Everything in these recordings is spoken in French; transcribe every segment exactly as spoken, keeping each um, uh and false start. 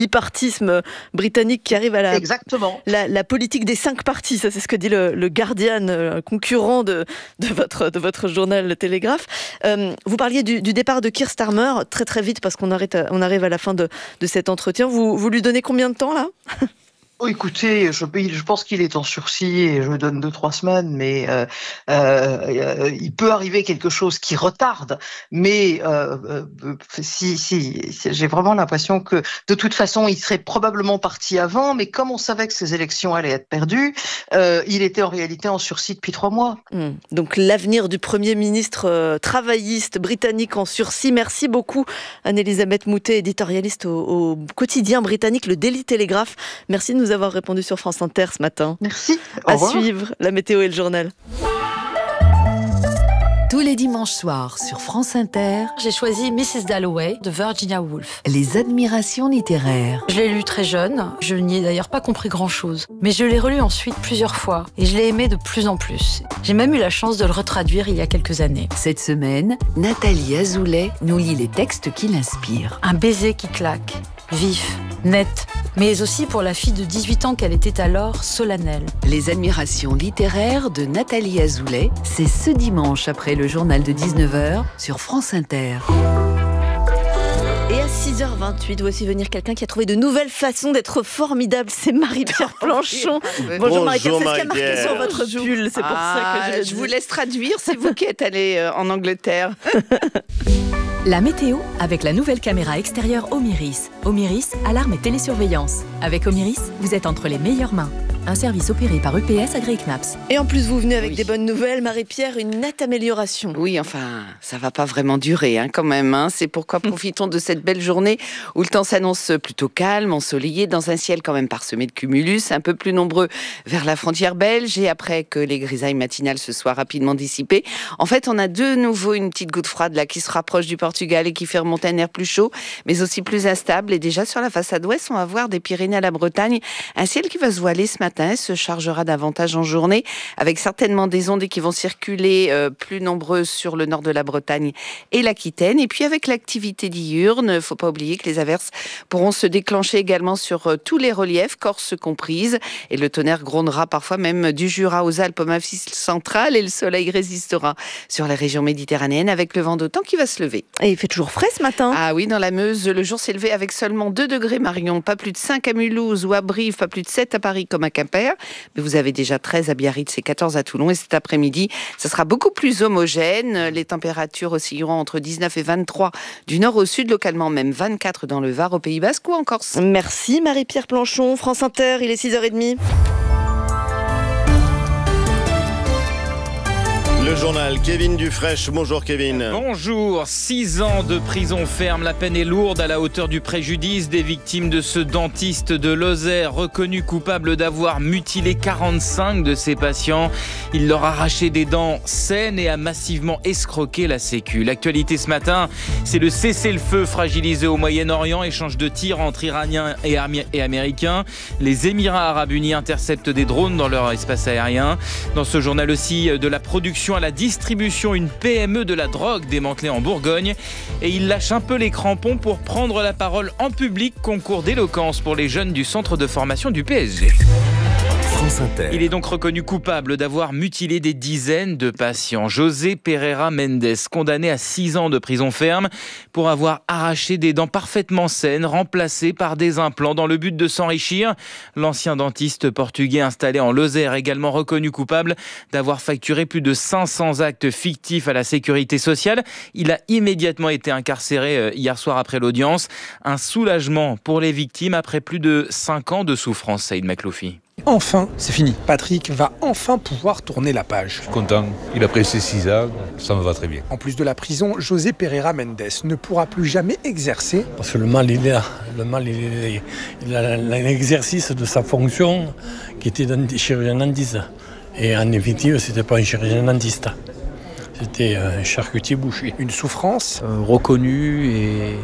bipartisme britannique qui arrive à la, Exactement. la, la politique des cinq partis. Ça, c'est ce que dit le, le Guardian, euh, concurrent de, de, votre, de votre journal Le Télégraphe. Euh, vous parliez du, du départ de Keir Starmer, très très vite, parce qu'on arrête à, on arrive à la fin de, de cet entretien. Vous, vous lui donnez combien de temps, là ? Oh, écoutez, je, je pense qu'il est en sursis et je lui donne deux, trois semaines, mais euh, euh, il peut arriver quelque chose qui retarde. Mais euh, euh, si, si, si, j'ai vraiment l'impression que de toute façon, il serait probablement parti avant, mais comme on savait que ces élections allaient être perdues, euh, il était en réalité en sursis depuis trois mois. Mmh. Donc l'avenir du Premier ministre euh, travailliste britannique en sursis. Merci beaucoup Anne-Elisabeth Moutet, éditorialiste au, au quotidien britannique Le Daily Telegraph. Merci de nous avoir répondu sur France Inter ce matin. Merci. À suivre, la météo et le journal. Tous les dimanches soirs sur France Inter, j'ai choisi missus Dalloway de Virginia Woolf. Les admirations littéraires. Je l'ai lu très jeune, je n'y ai d'ailleurs pas compris grand-chose. Mais je l'ai relu ensuite plusieurs fois et je l'ai aimé de plus en plus. J'ai même eu la chance de le retraduire il y a quelques années. Cette semaine, Nathalie Azoulay nous lit les textes qui l'inspirent. Un baiser qui claque, vif, net, mais aussi pour la fille de dix-huit ans qu'elle était alors, solennelle. Les admirations littéraires de Nathalie Azoulay, c'est ce dimanche après le journal de dix-neuf heures sur France Inter. Et à six heures vingt-huit, voici venir quelqu'un qui a trouvé de nouvelles façons d'être formidable. C'est Marie-Pierre Planchon. Bonjour, Bonjour Marie-Pierre, c'est ce qui a marqué sur votre pull. C'est pour ah, ça que je, je vous laisse traduire. C'est vous qui êtes allé euh, en Angleterre. La météo avec la nouvelle caméra extérieure Omiris. Omiris, alarme et télésurveillance. Avec Omiris, vous êtes entre les meilleures mains. Un service opéré par E P S AgriKnaps. Et en plus, vous venez avec oui. des bonnes nouvelles, Marie-Pierre, une nette amélioration. Oui, enfin, ça va pas vraiment durer hein, quand même. Hein. C'est pourquoi profitons de cette belle journée où le temps s'annonce plutôt calme, ensoleillé, dans un ciel quand même parsemé de cumulus, un peu plus nombreux vers la frontière belge. Et après que les grisailles matinales se soient rapidement dissipées, en fait, on a de nouveau une petite goutte froide là qui se rapproche du Portugal et qui fait remonter un air plus chaud, mais aussi plus instable. Et déjà sur la façade ouest, on va voir des Pyrénées à la Bretagne, un ciel qui va se voiler ce matin, se chargera davantage en journée, avec certainement des ondes qui vont circuler euh, plus nombreuses sur le nord de la Bretagne et l'Aquitaine. Et puis avec l'activité diurne, il ne faut pas oublier que les averses pourront se déclencher également sur euh, tous les reliefs, Corse comprise, et le tonnerre grondera parfois même du Jura aux Alpes, au Massif central, et le soleil résistera sur les régions méditerranéennes avec le vent d'automne qui va se lever. Et il fait toujours frais ce matin. Ah oui, dans la Meuse, le jour s'est levé avec seulement deux degrés Marion, pas plus de cinq à Mulhouse ou à Brive, pas plus de sept à Paris comme à Quimper. Mais vous avez déjà treize à Biarritz et quatorze à Toulon. Et cet après-midi, ça sera beaucoup plus homogène. Les températures oscilleront entre dix-neuf et vingt-trois du nord au sud, localement même vingt-quatre dans le Var, au Pays Basque ou en Corse. Merci Marie-Pierre Planchon, France Inter, il est six heures trente. Le journal, Kevin Dufraîche. Bonjour Kevin. Bonjour. Six ans de prison ferme. La peine est lourde à la hauteur du préjudice des victimes de ce dentiste de Lozère, reconnu coupable d'avoir mutilé quarante-cinq de ses patients. Il leur a arraché des dents saines et a massivement escroqué la sécu. L'actualité ce matin, c'est le cessez-le-feu fragilisé au Moyen-Orient. Échange de tirs entre Iraniens et, Ami- et Américains. Les Émirats Arabes Unis interceptent des drones dans leur espace aérien. Dans ce journal aussi, de la production à la distribution, une P M E de la drogue démantelée en Bourgogne. Et il lâche un peu les crampons pour prendre la parole en public. Concours d'éloquence pour les jeunes du centre de formation du P S G. Il est donc reconnu coupable d'avoir mutilé des dizaines de patients. José Pereira Mendes, condamné à six ans de prison ferme pour avoir arraché des dents parfaitement saines, remplacées par des implants dans le but de s'enrichir. L'ancien dentiste portugais installé en Lozère, également reconnu coupable d'avoir facturé plus de cinq cents actes fictifs à la sécurité sociale. Il a immédiatement été incarcéré hier soir après l'audience. Un soulagement pour les victimes après plus de cinq ans de souffrance, Saïd Makloufi. Enfin, c'est fini. Patrick va enfin pouvoir tourner la page. Je suis content. Il a pris ses six ans. Ça me va très bien. En plus de la prison, José Pereira Mendes ne pourra plus jamais exercer. Parce que le mal, il est là. Le mal, il est il a l'exercice de sa fonction qui était d'un chirurgien dentiste. Et en définitive, c'était pas un chirurgien dentiste. C'était un charcutier boucher. Une souffrance euh, reconnue et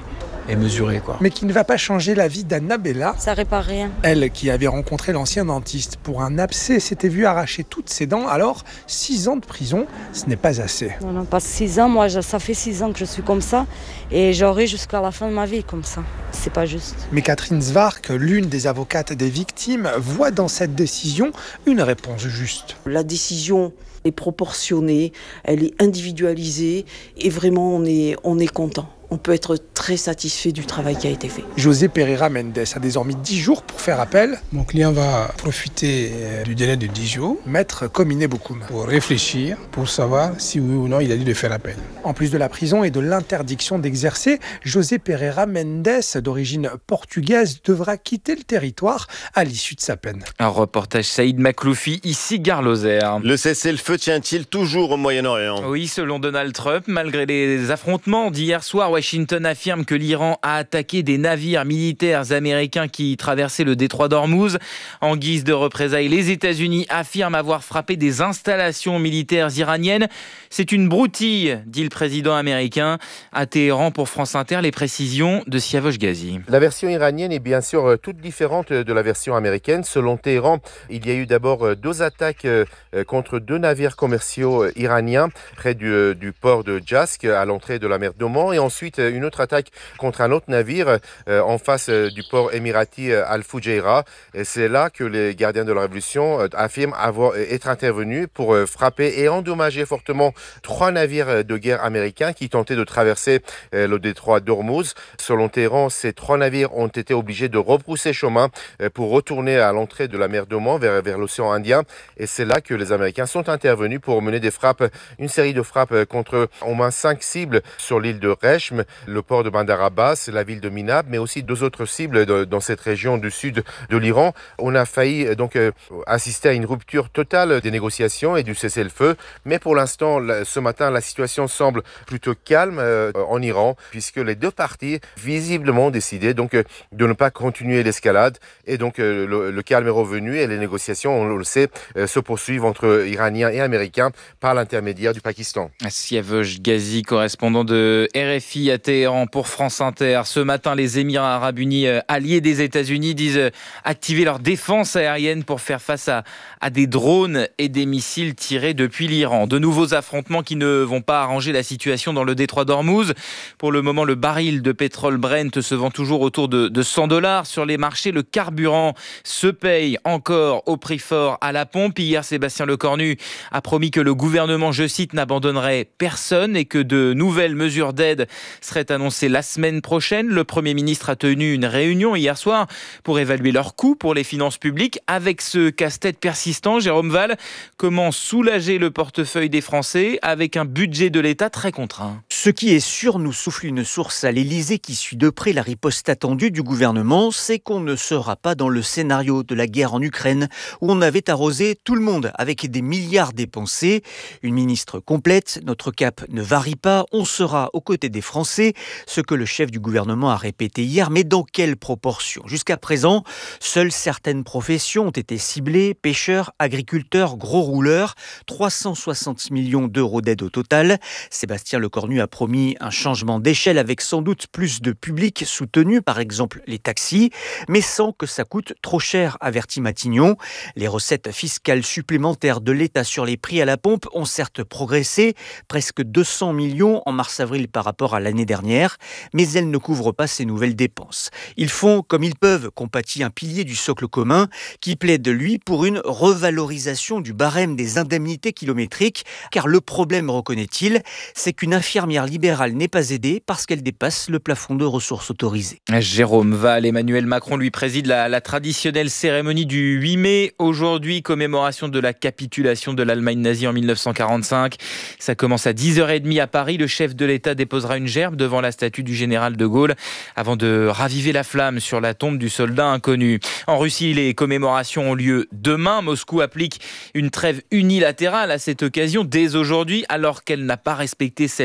et mesuré, quoi. Mais qui ne va pas changer la vie d'Annabella. Ça répare rien. Elle, qui avait rencontré l'ancien dentiste pour un abcès, s'était vue arracher toutes ses dents. Alors, six ans de prison, ce n'est pas assez. Non, non, pas six ans. Moi, ça fait six ans que je suis comme ça. Et j'aurai jusqu'à la fin de ma vie comme ça. C'est pas juste. Mais Catherine Zwark, l'une des avocates des victimes, voit dans cette décision une réponse juste. La décision est proportionnée, elle est individualisée et vraiment on est, on est content. On peut être très satisfait du travail qui a été fait. José Pereira Mendes a désormais dix jours pour faire appel. Mon client va profiter du délai de dix jours. Maître Comine Bokoum. Pour réfléchir, pour savoir si oui ou non il a dû de faire appel. En plus de la prison et de l'interdiction d'exercer, José Pereira Mendes, d'origine portugaise, devra quitter le territoire à l'issue de sa peine. Un reportage Saïd Makloufi, ici Gare Lozère. Le cessez-le-feu tient-il toujours au Moyen-Orient ? Oui, selon Donald Trump, malgré les affrontements d'hier soir, Washington affirme que l'Iran a attaqué des navires militaires américains qui traversaient le détroit d'Ormuz. En guise de représailles, les États-Unis affirment avoir frappé des installations militaires iraniennes. C'est une broutille, dit le président américain. À Téhéran, pour France Inter, les précisions de Siavosh Ghazi. La version iranienne est bien sûr toute différente de la version américaine. Selon Téhéran, il y a eu d'abord deux attaques contre deux navires commerciaux iraniens près du, du port de Jask, à l'entrée de la mer d'Oman, et ensuite une autre attaque contre un autre navire euh, en face euh, du port émirati euh, Al-Fujairah. Et c'est là que les gardiens de la Révolution euh, affirment avoir, euh, être intervenus pour euh, frapper et endommager fortement trois navires de guerre américains qui tentaient de traverser euh, le détroit d'Ormuz. Selon Téhéran, ces trois navires ont été obligés de rebrousser chemin euh, pour retourner à l'entrée de la mer d'Oman vers, vers l'océan Indien. Et c'est là que les Américains sont intervenus pour mener des frappes, une série de frappes contre au moins cinq cibles sur l'île de Rechm, le port de Bandar Abbas, la ville de Minab, mais aussi deux autres cibles de, dans cette région du sud de l'Iran. On a failli donc euh, assister à une rupture totale des négociations et du cessez-le-feu. Mais pour l'instant, ce matin, la situation semble plutôt calme euh, en Iran, puisque les deux parties visiblement ont décidé donc euh, de ne pas continuer l'escalade. Et donc euh, le, le calme est revenu et les négociations, on le sait, euh, se poursuivent entre Iraniens et Américains par l'intermédiaire du Pakistan. Siavosh Ghazi, correspondant de R F I à Téhéran pour France Inter. Ce matin, les Émirats arabes unis, alliés des États-Unis, disent activer leur défense aérienne pour faire face à, à des drones et des missiles tirés depuis l'Iran. De nouveaux affrontements qui ne vont pas arranger la situation dans le détroit d'Ormuz. Pour le moment, le baril de pétrole Brent se vend toujours autour de, de cent dollars sur les marchés. Le carburant se paye encore au prix fort à la pompe. Hier, Sébastien Lecornu a promis que le gouvernement, je cite, n'abandonnerait personne et que de nouvelles mesures d'aide seraient annoncées la semaine prochaine. Le Premier ministre a tenu une réunion hier soir pour évaluer leurs coûts pour les finances publiques. Avec ce casse-tête persistant, Jérôme Val, comment soulager le portefeuille des Français avec un budget de l'État très contraint ? Ce qui est sûr, nous souffle une source à l'Élysée qui suit de près la riposte attendue du gouvernement, c'est qu'on ne sera pas dans le scénario de la guerre en Ukraine où on avait arrosé tout le monde avec des milliards dépensés. Une ministre complète, notre cap ne varie pas, on sera aux côtés des Français, ce que le chef du gouvernement a répété hier, mais dans quelle proportion ? Jusqu'à présent, seules certaines professions ont été ciblées, pêcheurs, agriculteurs, gros rouleurs, trois cent soixante millions d'euros d'aide au total. Sébastien Lecornu a promis un changement d'échelle avec sans doute plus de public soutenu, par exemple les taxis, mais sans que ça coûte trop cher, avertit Matignon. Les recettes fiscales supplémentaires de l'État sur les prix à la pompe ont certes progressé, presque deux cents millions en mars-avril par rapport à l'année dernière, mais elles ne couvrent pas ces nouvelles dépenses. Ils font comme ils peuvent, compatit un pilier du socle commun qui plaide, lui, pour une revalorisation du barème des indemnités kilométriques, car le problème, reconnaît-il, c'est qu'une infirmière libérale n'est pas aidée parce qu'elle dépasse le plafond de ressources autorisées. Jérôme Val, Emmanuel Macron lui préside la, la traditionnelle cérémonie du huit mai. Aujourd'hui, commémoration de la capitulation de l'Allemagne nazie en mille neuf cent quarante-cinq. Ça commence à dix heures trente à Paris. Le chef de l'État déposera une gerbe devant la statue du général de Gaulle avant de raviver la flamme sur la tombe du soldat inconnu. En Russie, les commémorations ont lieu demain. Moscou applique une trêve unilatérale à cette occasion dès aujourd'hui, alors qu'elle n'a pas respecté celle décidée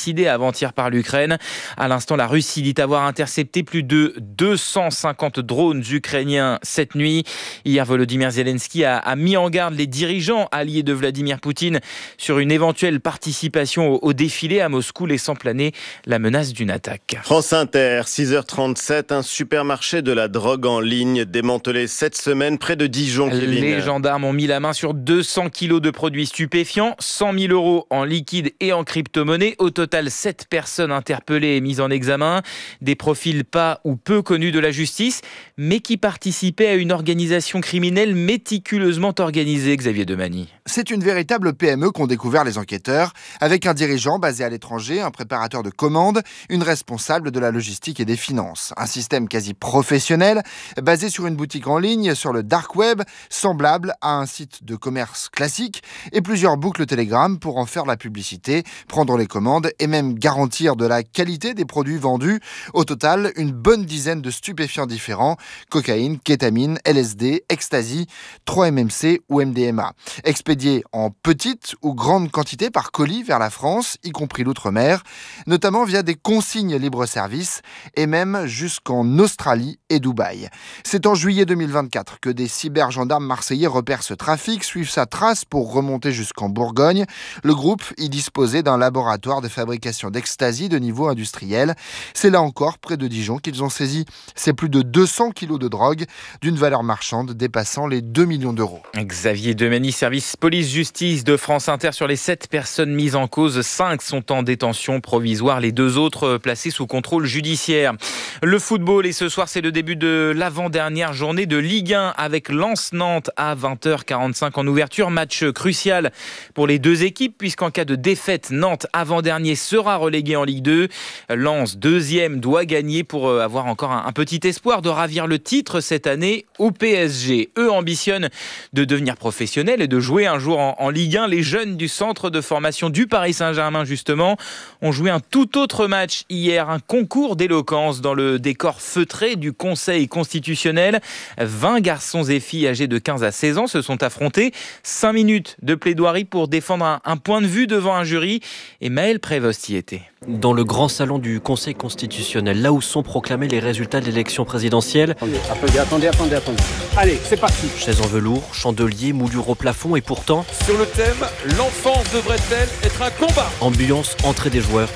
décidée avant-hier par l'Ukraine. À l'instant, la Russie dit avoir intercepté plus de deux cent cinquante drones ukrainiens cette nuit. Hier, Volodymyr Zelensky a, a mis en garde les dirigeants alliés de Vladimir Poutine sur une éventuelle participation au, au défilé à Moscou, laissant planer la menace d'une attaque. France Inter, six heures trente-sept, un supermarché de la drogue en ligne démantelé cette semaine près de Dijon. Kevin. Les gendarmes ont mis la main sur deux cents kilos de produits stupéfiants, cent mille euros en liquide et en crypto-monnaie. Au total, sept personnes interpellées et mises en examen. Des profils pas ou peu connus de la justice, mais qui participaient à une organisation criminelle méticuleusement organisée, Xavier Demany. C'est une véritable P M E qu'ont découvert les enquêteurs, avec un dirigeant basé à l'étranger, un préparateur de commandes, une responsable de la logistique et des finances. Un système quasi professionnel, basé sur une boutique en ligne sur le dark web, semblable à un site de commerce classique, et plusieurs boucles Telegram pour en faire la publicité, prendre les commandes et même garantir de la qualité des produits vendus. Au total, une bonne dizaine de stupéfiants différents, cocaïne, kétamine, L S D, ecstasy, trois M M C ou M D M A. Expédiés en petite ou grande quantité par colis vers la France, y compris l'outre-mer, notamment via des consignes libre-service et même jusqu'en Australie et Dubaï. C'est en juillet deux mille vingt-quatre que des cyber-gendarmes marseillais repèrent ce trafic, suivent sa trace pour remonter jusqu'en Bourgogne. Le groupe y disposait d'un laboratoire de fabrication d'ecstasy de niveau industriel. C'est là encore, près de Dijon, qu'ils ont saisi ces plus de deux cents kilos de drogue d'une valeur marchande dépassant les deux millions d'euros. Xavier Demany, service police-justice de France Inter. Sur les sept personnes mises en cause, cinq sont en détention provisoire, les deux autres placés sous contrôle judiciaire. Le football, et ce soir, c'est le début de l'avant-dernière journée de Ligue un avec Lens-Nantes à vingt heures quarante-cinq en ouverture. Match crucial pour les deux équipes, puisqu'en cas de défaite, Nantes, avant-dernier, sera relégué en Ligue deux. Lens, deuxième, doit gagner pour avoir encore un, un petit espoir de ravir le titre cette année au P S G. Eux ambitionnent de devenir professionnels et de jouer un jour en, en Ligue un. Les jeunes du centre de formation du Paris Saint-Germain, justement, ont joué un tout autre match hier, un concours d'éloquence dans le décor feutré du Conseil constitutionnel. vingt garçons et filles âgés de quinze à seize ans se sont affrontés. cinq minutes de plaidoirie pour défendre un, un point de vue devant un jury. Et Maël Prévost y était. Dans le grand salon du Conseil constitutionnel, là où sont proclamés les résultats de l'élection présidentielle. Attendez, attendez, attendez, attendez. Allez, c'est parti. Chaises en velours, chandeliers, moulures au plafond et pourtant... Sur le thème, l'enfance devrait-elle être un combat ? Ambiance, entrée des joueurs.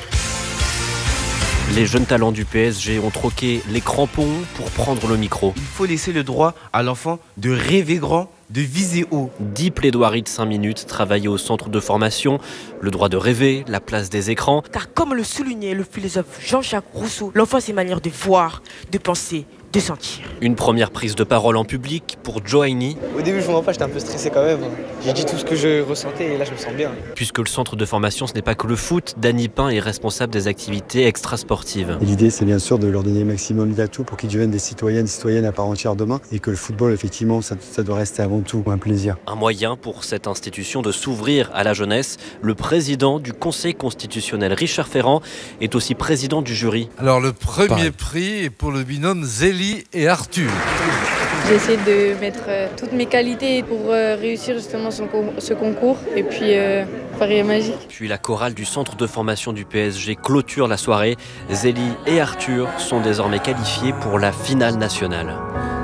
Les jeunes talents du P S G ont troqué les crampons pour prendre le micro. Il faut laisser le droit à l'enfant de rêver grand, de viser haut. Dix plaidoiries de cinq minutes travaillées au centre de formation. Le droit de rêver, la place des écrans. Car comme le soulignait le philosophe Jean-Jacques Rousseau, l'enfant c'est une manière de voir, de penser, de sentir. Une première prise de parole en public pour Joaini. Au début, je ne vois pas, j'étais un peu stressé quand même. J'ai dit tout ce que je ressentais et là, je me sens bien. Puisque le centre de formation, ce n'est pas que le foot, Dany Pain est responsable des activités extrasportives. L'idée, c'est bien sûr de leur donner le maximum d'atouts pour qu'ils deviennent des citoyennes, citoyennes à part entière demain et que le football, effectivement, ça, ça doit rester avant tout un plaisir. Un moyen pour cette institution de s'ouvrir à la jeunesse. Le président du Conseil constitutionnel, Richard Ferrand, est aussi président du jury. Alors, le premier Pareil. prix est pour le binôme Zélie et Arthur. J'ai essayé de mettre euh, toutes mes qualités pour euh, réussir justement ce, ce concours et puis euh, Paris est magique. Puis la chorale du centre de formation du P S G clôture la soirée. Zélie et Arthur sont désormais qualifiés pour la finale nationale.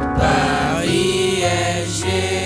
Paris S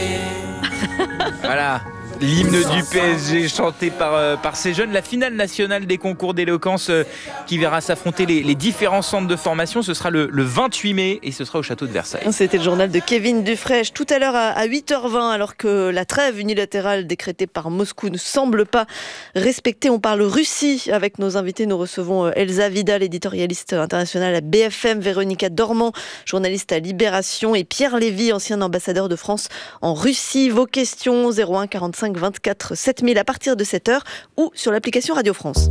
G. Voilà. L'hymne du P S G chanté par, euh, par ces jeunes. La finale nationale des concours d'éloquence euh, qui verra s'affronter les, les différents centres de formation. Ce sera le, le vingt-huit mai et ce sera au château de Versailles. C'était le journal de Kevin Dufresne. Tout à l'heure à, à huit heures vingt, alors que la trêve unilatérale décrétée par Moscou ne semble pas respectée. On parle Russie avec nos invités. Nous recevons Elsa Vidal, éditorialiste internationale à B F M, Véronica Dormand, journaliste à Libération, et Pierre Lévy, ancien ambassadeur de France en Russie. Vos questions zéro un quarante-cinq vingt-quatre sept mille à partir de sept heures ou sur l'application Radio France.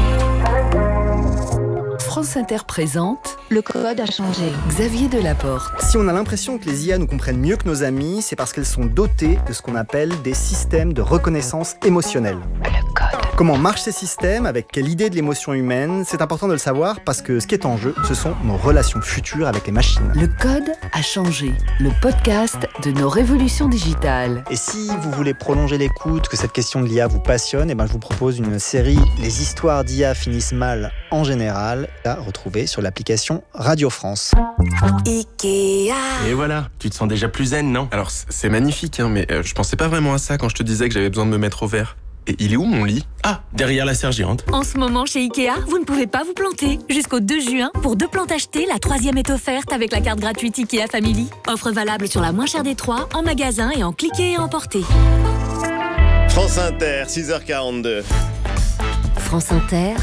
France Inter présente Le code a changé. Xavier Delaporte. Si on a l'impression que les I A nous comprennent mieux que nos amis, c'est parce qu'elles sont dotées de ce qu'on appelle des systèmes de reconnaissance émotionnelle. Le code Comment marchent ces systèmes, avec quelle idée de l'émotion humaine? C'est important de le savoir parce que ce qui est en jeu, ce sont nos relations futures avec les machines. Le code a changé, le podcast de nos révolutions digitales. Et si vous voulez prolonger l'écoute, que cette question de l'I A vous passionne, eh ben je vous propose une série « Les histoires d'I A finissent mal en général » à retrouver sur l'application Radio France. Ikea. Et voilà, tu te sens déjà plus zen, non? Alors c'est magnifique, hein, mais euh, je pensais pas vraiment à ça quand je te disais que j'avais besoin de me mettre au vert. Et il est où mon lit? Ah, derrière la serre géante. En ce moment chez Ikea, vous ne pouvez pas vous planter. Jusqu'au deux juin, pour deux plantes achetées, la troisième est offerte avec la carte gratuite Ikea Family. Offre valable sur la moins chère des trois, en magasin et en cliquer et emporter. France Inter, six heures quarante-deux. France Inter,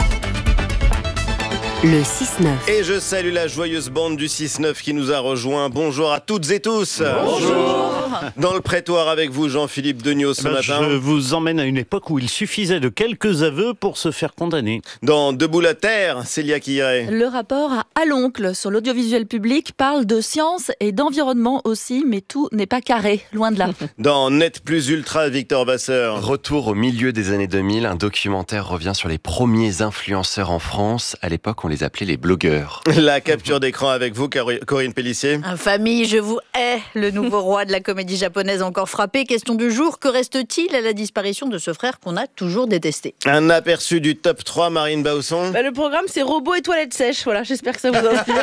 le six neuf. Et je salue la joyeuse bande du six neuf qui nous a rejoint. Bonjour à toutes et tous. Bonjour. Dans le prétoire avec vous, Jean-Philippe Degnaud, ce ben, matin. Je vous emmène à une époque où il suffisait de quelques aveux pour se faire condamner. Dans Debout la Terre, Célia Quiré. Le rapport à l'oncle sur l'audiovisuel public parle de science et d'environnement aussi, mais tout n'est pas carré, loin de là. Dans Net Plus Ultra, Victor Vasseur. Retour au milieu des années deux mille, un documentaire revient sur les premiers influenceurs en France. À l'époque, on les appelait les blogueurs. La capture d'écran avec vous, Corinne Pellissier. Famille, je vous hais, le nouveau roi de la comédie japonaise encore frappé. Question du jour, que reste-t-il à la disparition de ce frère qu'on a toujours détesté? Un aperçu du top trois, Marine Bausson. Bah, le programme, c'est robots et toilettes sèches. Voilà, j'espère que ça vous inspire.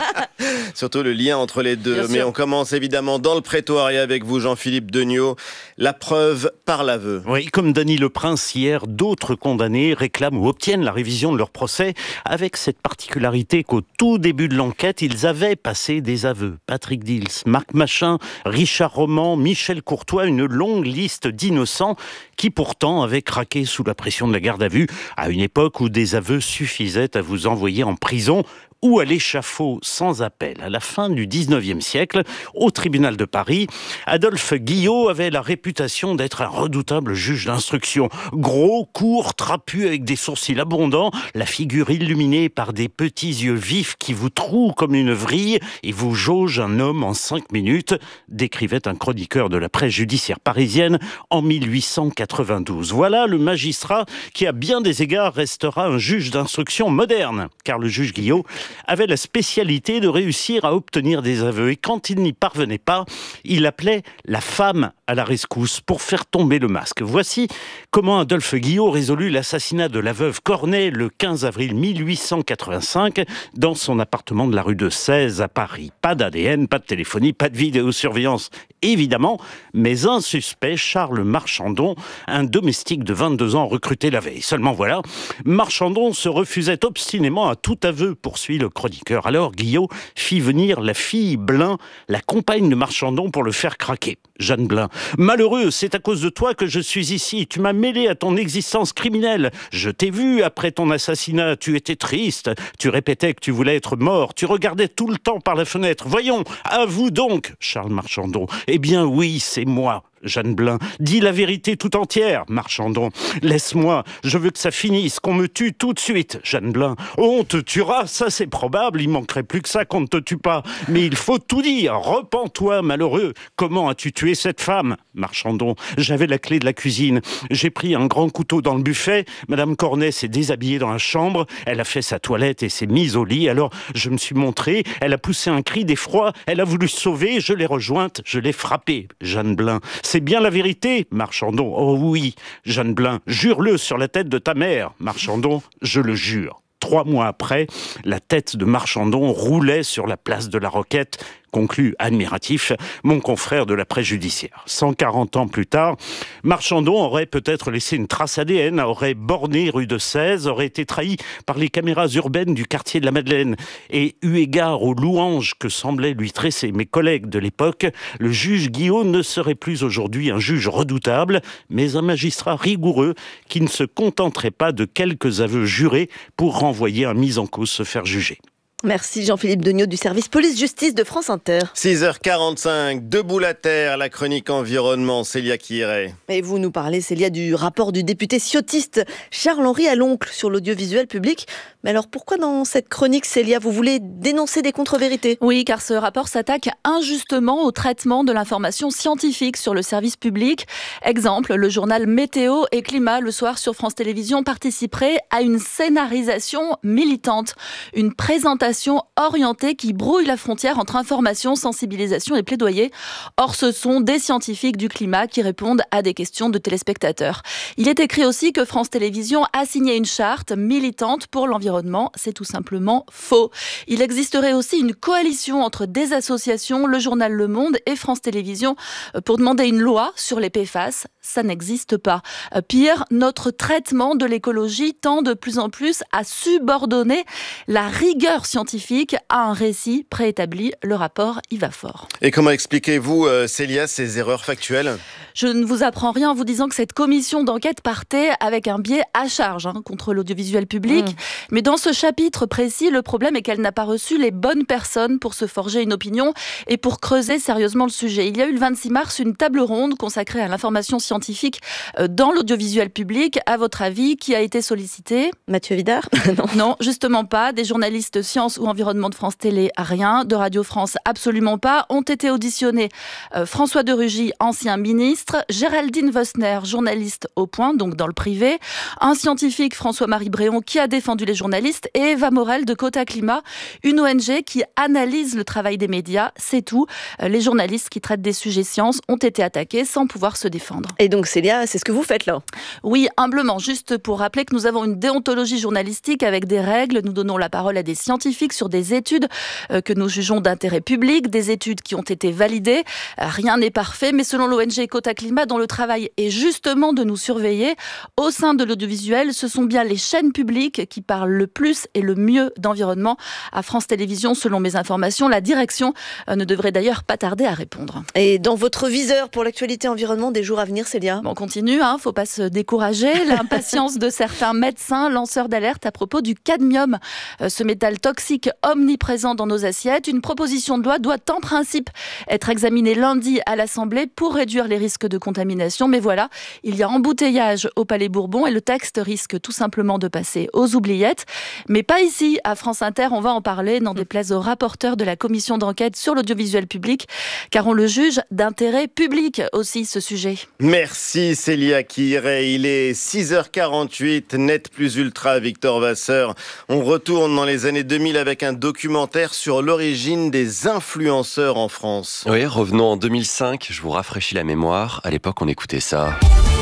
Surtout le lien entre les deux. Bien Mais sûr. On commence évidemment dans le prétoire et avec vous, Jean-Philippe Degnaud. La preuve par l'aveu. Oui, comme Dany Le Prince hier, d'autres condamnés réclament ou obtiennent la révision de leur procès avec cette particularité qu'au tout début de l'enquête, ils avaient passé des aveux. Patrick Dils, Marc Machin, Richard Roman, Michel Courtois, une longue liste d'innocents qui pourtant avaient craqué sous la pression de la garde à vue à une époque où des aveux suffisaient à vous envoyer en prison ou à l'échafaud sans appel. À la fin du dix-neuvième siècle, au tribunal de Paris, Adolphe Guillot avait la réputation d'être un redoutable juge d'instruction. Gros, court, trapu, avec des sourcils abondants, la figure illuminée par des petits yeux vifs qui vous trouent comme une vrille et vous jaugent un homme en cinq minutes, décrivait un chroniqueur de la presse judiciaire parisienne en mille huit cent quatre-vingt-douze. Voilà le magistrat qui, à bien des égards, restera un juge d'instruction moderne, car le juge Guillot avait la spécialité de réussir à obtenir des aveux. Et quand il n'y parvenait pas, il appelait la femme à la rescousse pour faire tomber le masque. Voici comment Adolphe Guillot résolut l'assassinat de la veuve Cornet le quinze avril mille huit cent quatre-vingt-cinq dans son appartement de la rue de Sèze à Paris. Pas d'A D N, pas de téléphonie, pas de vidéosurveillance, évidemment, mais un suspect, Charles Marchandon, un domestique de vingt-deux ans recruté la veille. Seulement voilà, Marchandon se refusait obstinément à tout aveu, poursuit le chroniqueur. Alors Guillot fit venir la fille Blin, la compagne de Marchandon, pour le faire craquer. Jeanne Blin: malheureux, c'est à cause de toi que je suis ici. Tu m'as mêlé à ton existence criminelle. Je t'ai vu après ton assassinat. Tu étais triste. Tu répétais que tu voulais être mort. Tu regardais tout le temps par la fenêtre. Voyons, avoue donc, Charles Marchandon. Eh bien oui, c'est moi. Jeanne Blin: dis la vérité tout entière. Marchandon: laisse-moi, je veux que ça finisse, qu'on me tue tout de suite. Jeanne Blin: oh, on te tuera, ça c'est probable, il manquerait plus que ça qu'on ne te tue pas. Mais il faut tout dire, repens-toi malheureux. Comment as-tu tué cette femme? Marchandon: j'avais la clé de la cuisine. J'ai pris un grand couteau dans le buffet. Madame Cornet s'est déshabillée dans la chambre. Elle a fait sa toilette et s'est mise au lit. Alors je me suis montré. Elle a poussé un cri d'effroi. Elle a voulu se sauver. Je l'ai rejointe. Je l'ai frappée. Jeanne Blin: c'est bien la vérité? Marchandon: oh oui. Jeanne Blin: jure-le sur la tête de ta mère. Marchandon: je le jure. Trois mois après, la tête de Marchandon roulait sur la place de la Roquette, conclut admiratif mon confrère de la presse judiciaire. cent quarante ans plus tard, Marchandon aurait peut-être laissé une trace A D N, aurait borné rue de Sèze, aurait été trahi par les caméras urbaines du quartier de la Madeleine. Et eu égard aux louanges que semblaient lui tresser mes collègues de l'époque, le juge Guillot ne serait plus aujourd'hui un juge redoutable, mais un magistrat rigoureux qui ne se contenterait pas de quelques aveux jurés pour renvoyer un mis en cause se faire juger. Merci Jean-Philippe Degnaud du service police-justice de France Inter. six heures quarante-cinq, Debout la Terre, la chronique environnement, Célia Quiré. Et vous nous parlez, Célia, du rapport du député ciotiste Charles-Henri Aloncle sur l'audiovisuel public. Mais alors pourquoi dans cette chronique, Célia, vous voulez dénoncer des contre-vérités ? Oui, car ce rapport s'attaque injustement au traitement de l'information scientifique sur le service public. Exemple, le journal Météo et Climat le soir sur France Télévisions participerait à une scénarisation militante, une présentation orientée qui brouille la frontière entre information, sensibilisation et plaidoyer. Or, ce sont des scientifiques du climat qui répondent à des questions de téléspectateurs. Il est écrit aussi que France Télévisions a signé une charte militante pour l'environnement. C'est tout simplement faux. Il existerait aussi une coalition entre des associations, le journal Le Monde et France Télévisions pour demander une loi sur les P F A S. Ça n'existe pas. Pire, notre traitement de l'écologie tend de plus en plus à subordonner la rigueur scientifique à un récit préétabli. Le rapport y va fort. Et comment expliquez-vous, euh, Célia, ces erreurs factuelles ? Je ne vous apprends rien en vous disant que cette commission d'enquête partait avec un biais à charge hein, contre l'audiovisuel public. Mmh. Mais dans ce chapitre précis, le problème est qu'elle n'a pas reçu les bonnes personnes pour se forger une opinion et pour creuser sérieusement le sujet. Il y a eu le vingt-six mars une table ronde consacrée à l'information scientifique dans l'audiovisuel public. À votre avis, qui a été sollicité ? Mathieu Vidard ? non. non, justement pas. Des journalistes sciences ou environnement de France Télé, rien. De Radio France, absolument pas. Ont été auditionnés euh, François de Rugy, ancien ministre, Géraldine Vosner, journaliste au Point, donc dans le privé, un scientifique, François-Marie Bréon, qui a défendu les journalistes, et Eva Morel de Quota Climat, une O N G qui analyse le travail des médias. C'est tout. Les journalistes qui traitent des sujets sciences ont été attaqués sans pouvoir se défendre. Et donc Célia, c'est ce que vous faites là ? Oui, humblement, juste pour rappeler que nous avons une déontologie journalistique avec des règles. Nous donnons la parole à des scientifiques sur des études euh, que nous jugeons d'intérêt public, des études qui ont été validées. Euh, rien n'est parfait, mais selon l'O N G Quota Climat, dont le travail est justement de nous surveiller, au sein de l'audiovisuel, ce sont bien les chaînes publiques qui parlent le plus et le mieux d'environnement. À France Télévisions, selon mes informations, la direction euh, ne devrait d'ailleurs pas tarder à répondre. Et dans votre viseur pour l'actualité environnement des jours à venir, Célia ? Bon, on continue, hein, faut pas se décourager. L'impatience de certains médecins, lanceurs d'alerte à propos du cadmium, euh, ce métal toxique omniprésent dans nos assiettes. Une proposition de loi doit en principe être examinée lundi à l'Assemblée pour réduire les risques de contamination. Mais voilà, il y a embouteillage au Palais Bourbon et le texte risque tout simplement de passer aux oubliettes. Mais pas ici, à France Inter, on va en parler, n'en déplaise au rapporteur de la commission d'enquête sur l'audiovisuel public, car on le juge d'intérêt public aussi, ce sujet. Merci Célia Quiré, il est six heures quarante-huit, Net plus Ultra, Victor Vasseur. On retourne dans les années deux mille avec un documentaire sur l'origine des influenceurs en France. Oui, revenons en deux mille cinq, je vous rafraîchis la mémoire, à l'époque on écoutait ça.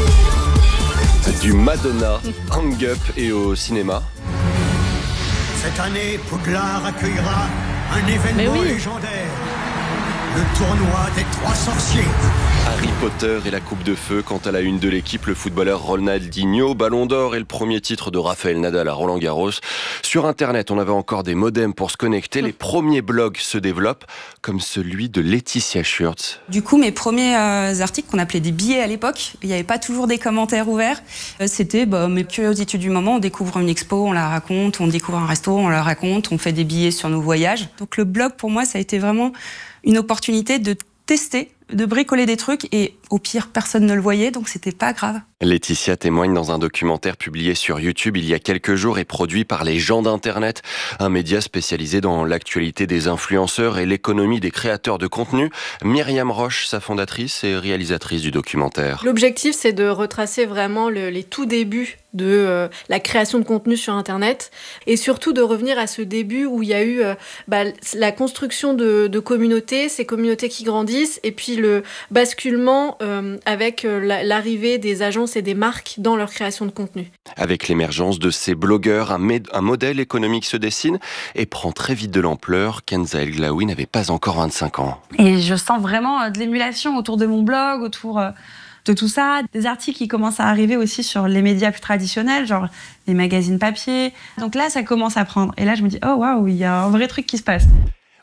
Du Madonna, Hang Up et au cinéma. Cette année, Poudlard accueillera un événement oui. légendaire. Le tournoi des trois sorciers. Harry Potter et la coupe de feu. Quant à la une de l'équipe, le footballeur Ronaldinho, Ballon d'Or et le premier titre de Rafael Nadal à Roland-Garros. Sur Internet, on avait encore des modems pour se connecter. Les premiers blogs se développent, comme celui de Laetitia Schurz. Du coup, mes premiers euh, articles qu'on appelait des billets à l'époque, il n'y avait pas toujours des commentaires ouverts. Euh, c'était bah, mes curiosités du moment. On découvre une expo, on la raconte. On découvre un resto, on la raconte. On fait des billets sur nos voyages. Donc le blog, pour moi, ça a été vraiment une opportunité de tester, de bricoler des trucs et au pire, personne ne le voyait, donc c'était pas grave. Laetitia témoigne dans un documentaire publié sur YouTube il y a quelques jours et produit par les gens d'Internet, un média spécialisé dans l'actualité des influenceurs et l'économie des créateurs de contenu. Myriam Roche, sa fondatrice et réalisatrice du documentaire. L'objectif, c'est de retracer vraiment le, les tout débuts de euh, la création de contenu sur Internet et surtout de revenir à ce début où il y a eu euh, bah, la construction de, de communautés, ces communautés qui grandissent et puis le basculement euh, avec euh, l'arrivée des agences et des marques dans leur création de contenu. Avec l'émergence de ces blogueurs, un, med- un modèle économique se dessine et prend très vite de l'ampleur. Kenza El Glaoui n'avait pas encore vingt-cinq ans. Et je sens vraiment de l'émulation autour de mon blog, autour de tout ça. Des articles qui commencent à arriver aussi sur les médias plus traditionnels, genre les magazines papier. Donc là, ça commence à prendre. Et là, je me dis, oh waouh, il y a un vrai truc qui se passe.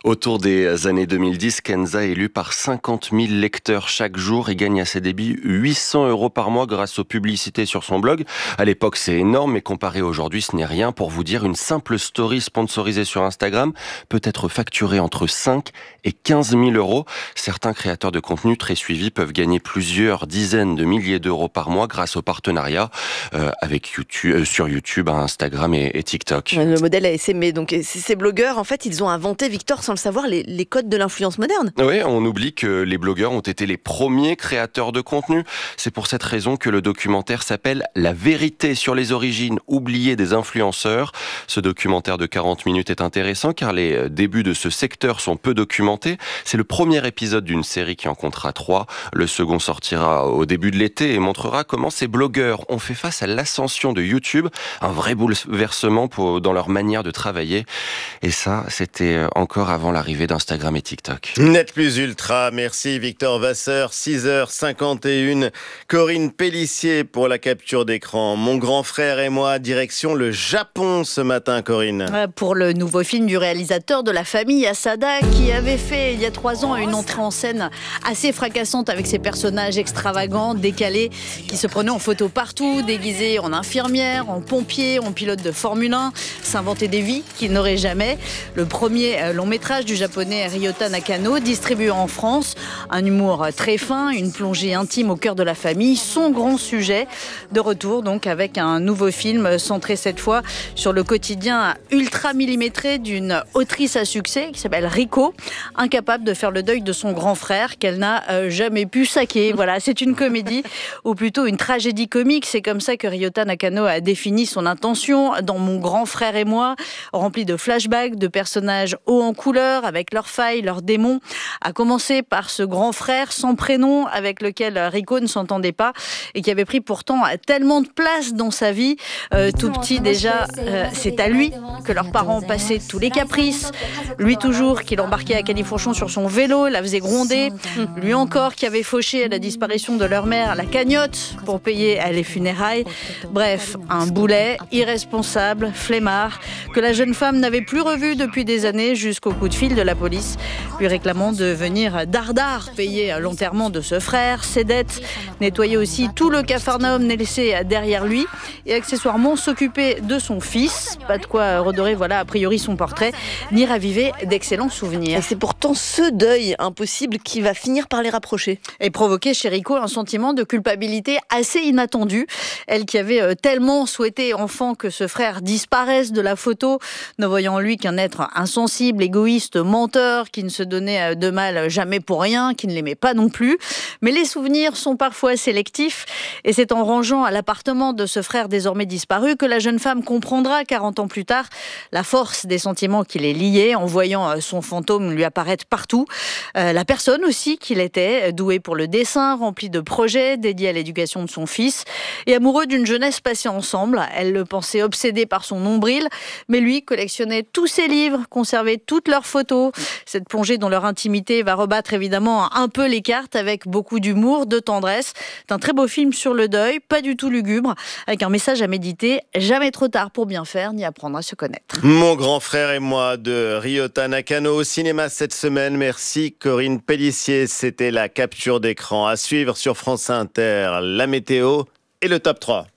Autour des années deux mille dix, Kenza est lue par cinquante mille lecteurs chaque jour et gagne à ses débuts huit cents euros par mois grâce aux publicités sur son blog. À l'époque, c'est énorme, mais comparé à aujourd'hui, ce n'est rien. Pour vous dire, une simple story sponsorisée sur Instagram peut être facturée entre cinq et quinze mille euros. Certains créateurs de contenu très suivis peuvent gagner plusieurs dizaines de milliers d'euros par mois grâce au partenariat euh, avec YouTube, euh, sur YouTube, Instagram et, et TikTok. Le modèle a essaimé. Donc ces blogueurs, en fait, ils ont inventé, Victor, sans le savoir, les, les codes de l'influence moderne. Oui, on oublie que les blogueurs ont été les premiers créateurs de contenu. C'est pour cette raison que le documentaire s'appelle « La vérité sur les origines oubliées des influenceurs ». Ce documentaire de quarante minutes est intéressant car les débuts de ce secteur sont peu documentés. C'est le premier épisode d'une série qui en comptera trois. Le second sortira au début de l'été et montrera comment ces blogueurs ont fait face à l'ascension de YouTube. Un vrai bouleversement pour, dans leur manière de travailler. Et ça, c'était encore avant l'arrivée d'Instagram et TikTok. Net Plus Ultra, merci Victor Vasseur, six heures cinquante et une. Corinne Pellissier pour la capture d'écran. Mon grand frère et moi, direction le Japon ce matin, Corinne. Pour le nouveau film du réalisateur de La Famille Asada, qui avait fait il y a trois ans une entrée en scène assez fracassante avec ses personnages extravagants, décalés, qui se prenaient en photo partout, déguisés en infirmières, en pompiers, en pilotes de Formule un, s'inventer des vies qu'ils n'auraient jamais. Le premier long métrage du japonais Ryota Nakano, distribué en France. Un humour très fin, une plongée intime au cœur de la famille, son grand sujet. De retour donc avec un nouveau film centré cette fois sur le quotidien ultra millimétré d'une autrice à succès qui s'appelle Riko, incapable de faire le deuil de son grand frère qu'elle n'a jamais pu saquer. Voilà, c'est une comédie ou plutôt une tragédie comique. C'est comme ça que Ryota Nakano a défini son intention dans Mon grand frère et moi, rempli de flashbacks, de personnages hauts en couleur, avec leurs failles, leurs démons, à commencer par ce grand frère sans prénom avec lequel Riko ne s'entendait pas et qui avait pris pourtant tellement de place dans sa vie. Euh, tout petit déjà, euh, c'est à lui que leurs parents passaient tous les caprices. Lui toujours qui l'embarquait à Califourchon sur son vélo, la faisait gronder. Lui encore qui avait fauché à la disparition de leur mère la cagnotte pour payer les funérailles. Bref, un boulet irresponsable, flemmard, que la jeune femme n'avait plus revu depuis des années jusqu'au coup de fil de la police, lui réclamant de venir dardard payer l'enterrement de ce frère, ses dettes, nettoyer aussi tout le capharnaüm laissé derrière lui et accessoirement s'occuper de son fils. Pas de quoi redorer, voilà, a priori son portrait, ni raviver d'excellents souvenirs. Et c'est pourtant ce deuil impossible qui va finir par les rapprocher. Et provoquer chez Riko un sentiment de culpabilité assez inattendu. Elle qui avait tellement souhaité enfant que ce frère disparaisse de la photo, ne voyant en lui qu'un être insensible, égoïste, menteur, qui ne se donnait de mal jamais pour rien, qui ne l'aimait pas non plus. Mais les souvenirs sont parfois sélectifs et c'est en rangeant à l'appartement de ce frère désormais disparu que la jeune femme comprendra quarante ans plus tard la force des sentiments qui les liaient en voyant son fantôme lui apparaître partout. Euh, la personne aussi qu'il était, doué pour le dessin, rempli de projets dédiés à l'éducation de son fils et amoureux d'une jeunesse passée ensemble. Elle le pensait obsédé par son nombril, mais lui collectionnait tous ses livres, conservait toutes leurs photos. Cette plongée dans leur intimité va rebattre évidemment un peu les cartes avec beaucoup d'humour, de tendresse. C'est un très beau film sur le deuil, pas du tout lugubre, avec un message à méditer, jamais trop tard pour bien faire ni apprendre à se connaître. Mon grand frère et moi de Ryota Nakano au cinéma cette semaine. Merci Corinne Pellissier, c'était la capture d'écran à suivre sur France Inter, la météo et le top trois.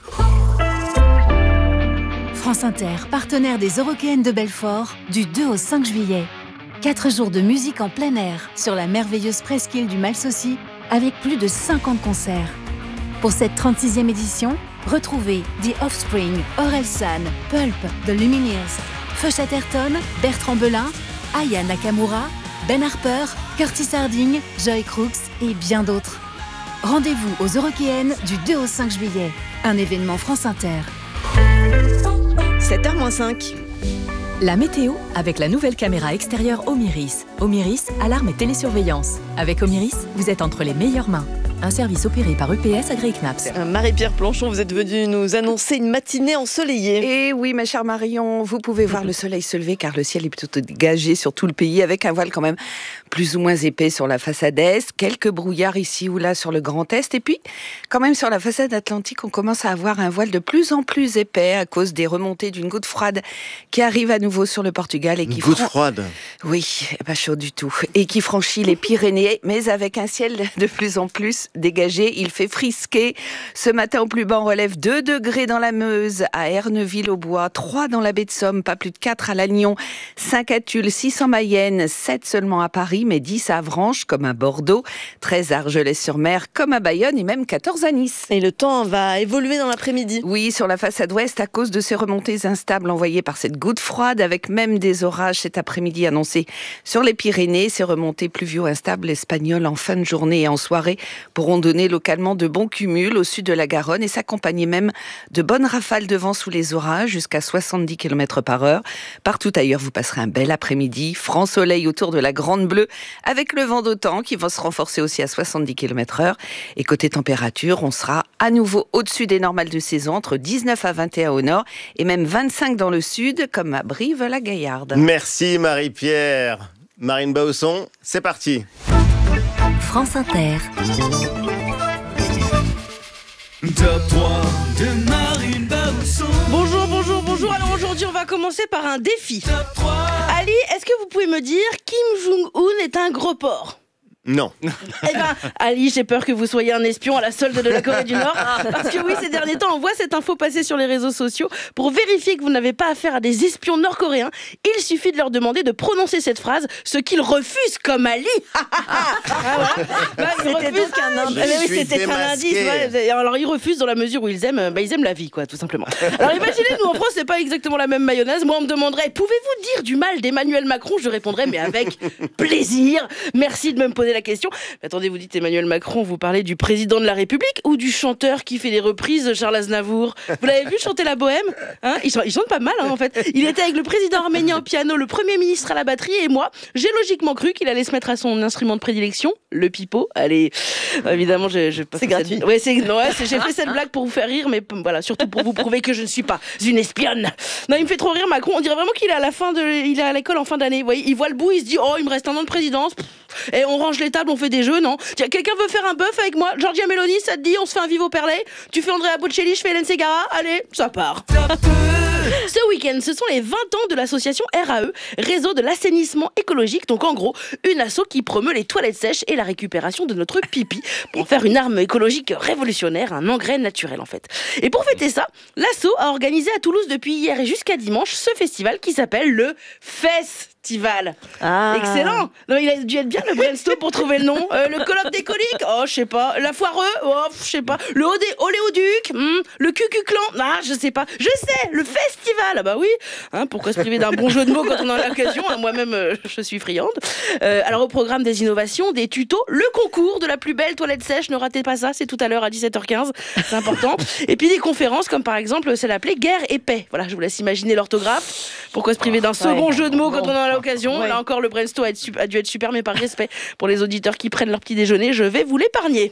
France Inter, partenaire des Eurockéennes de Belfort, du deux au cinq juillet. Quatre jours de musique en plein air sur la merveilleuse presqu'île du Malsaucy avec plus de cinquante concerts. Pour cette trente-sixième édition, retrouvez The Offspring, Orelsan, Pulp, The Lumineers, Feu Chatterton, Bertrand Belin, Aya Nakamura, Ben Harper, Curtis Harding, Joy Crooks et bien d'autres. Rendez-vous aux Eurockéennes du deux au cinq juillet. Un événement France Inter. sept heures moins cinq. La météo avec la nouvelle caméra extérieure Omiris. Omiris, alarme et télésurveillance. Avec Omiris, vous êtes entre les meilleures mains. Un service opéré par U P S agréé C N A P S. Marie-Pierre Planchon, vous êtes venue nous annoncer une matinée ensoleillée. Et oui, ma chère Marion, vous pouvez voir le soleil se lever car le ciel est plutôt dégagé sur tout le pays avec un voile quand même plus ou moins épais sur la façade est, quelques brouillards ici ou là sur le Grand Est, et puis quand même sur la façade atlantique, on commence à avoir un voile de plus en plus épais à cause des remontées d'une goutte froide qui arrive à nouveau sur le Portugal et qui Une goutte fran- froide. Oui, pas chaud du tout, et qui franchit les Pyrénées, mais avec un ciel de plus en plus dégagé. Il fait frisquer. Ce matin, au plus bas, on relève deux degrés dans la Meuse, à Erneville-au-Bois, trois dans la baie de Somme, pas plus de quatre à Lannion, cinq à Tulle, six en Mayenne, sept seulement à Paris, mais dix à Avranches, comme à Bordeaux, treize à Argelès-sur-Mer, comme à Bayonne, et même quatorze à Nice. Et le temps va évoluer dans l'après-midi. Oui, sur la façade ouest, à cause de ces remontées instables envoyées par cette goutte froide, avec même des orages cet après-midi annoncés sur les Pyrénées. Ces remontées pluvio instables espagnoles en fin de journée et en soirée pourront donner localement de bons cumuls au sud de la Garonne et s'accompagner même de bonnes rafales de vent sous les orages jusqu'à soixante-dix kilomètres par heure. Partout ailleurs, vous passerez un bel après-midi. Franc soleil autour de la Grande Bleue avec le vent d'OTAN qui va se renforcer aussi à soixante-dix kilomètres heure. Et côté température, on sera à nouveau au-dessus des normales de saison, entre dix-neuf à vingt et un au nord et même vingt-cinq dans le sud, comme à Brive-la-Gaillarde. Merci Marie-Pierre. Marine Bausson, c'est parti. France Inter. Top trois de Marine Bausson. Bonjour, bonjour, bonjour. Alors aujourd'hui, on va commencer par un défi. Top trois. Ali, est-ce que vous pouvez me dire Kim Jong-un est un gros porc ? Non. Eh ben, Ali, j'ai peur que vous soyez un espion à la solde de la Corée du Nord. Parce que oui, ces derniers temps, on voit cette info passer sur les réseaux sociaux. Pour vérifier que vous n'avez pas affaire à des espions nord-coréens, il suffit de leur demander de prononcer cette phrase, ce qu'ils refusent comme Ali. Ah ouais. Bah, ils C'était refusent donc un indice. Ah, mais oui, Je suis c'était un démasqué. indice. Ouais. Alors, ils refusent dans la mesure où ils aiment, bah, ils aiment la vie, quoi, tout simplement. Alors, imaginez, nous, en France, c'est pas exactement la même mayonnaise. Moi, on me demanderait, pouvez-vous dire du mal d'Emmanuel Macron ? Je répondrais, mais avec plaisir. Merci de me poser la question. Attendez, vous dites Emmanuel Macron, vous parlez du président de la République ou du chanteur qui fait les reprises de Charles Aznavour ? Vous l'avez vu chanter la bohème, hein ? il, chante, il chante pas mal, hein, en fait. Il était avec le président arménien au piano, le premier ministre à la batterie, et moi, j'ai logiquement cru qu'il allait se mettre à son instrument de prédilection, le pipeau. Allez, évidemment, je, je C'est gratuit. Cette... Ouais, c'est... Non, ouais, c'est... j'ai fait cette blague pour vous faire rire, mais voilà, surtout pour vous prouver que je ne suis pas une espionne. Non, il me fait trop rire, Macron. On dirait vraiment qu'il est à la fin de, il est à l'école en fin d'année. Vous voyez, il voit le bout, il se dit, oh, il me reste un an de présidence. Pff, et on range les tables, on fait des jeux, non ? Tiens, quelqu'un veut faire un bœuf avec moi ? Giorgia Meloni, ça te dit, on se fait un Vivo Perlay ? Tu fais Andrea Bocelli, je fais Hélène Ségara ? Allez, ça part. Ce week-end, ce sont les vingt ans de l'association R A E, Réseau de l'assainissement écologique. Donc en gros, une asso qui promeut les toilettes sèches et la récupération de notre pipi pour faire une arme écologique révolutionnaire, un engrais naturel en fait. Et pour fêter ça, l'asso a organisé à Toulouse depuis hier et jusqu'à dimanche ce festival qui s'appelle le Festival. Ah. Excellent. Non, il a dû être bien le brainstorm pour trouver le nom. Euh, le colloque des coliques, oh je sais pas. La foireux, oh je sais pas. Le Odé, Oléoduc, hmm. Le Cucuclan, ah je sais pas. Je sais, le festival, ah bah oui. Hein, pourquoi se priver d'un bon jeu de mots quand on en a l'occasion, hein, moi-même euh, je suis friande. Euh, alors au programme des innovations, des tutos, le concours de la plus belle toilette sèche, ne ratez pas ça, c'est tout à l'heure à dix-sept heures quinze, c'est important. Et puis des conférences comme par exemple celle appelée Guerre et paix. Voilà, je vous laisse imaginer l'orthographe. Pourquoi se priver d'un second ouais. jeu de mots quand Bon. on en a l'occasion. Ouais. Là encore, le brainstorm a, être su- a dû être super, mais par respect pour les auditeurs qui prennent leur petit déjeuner, je vais vous l'épargner.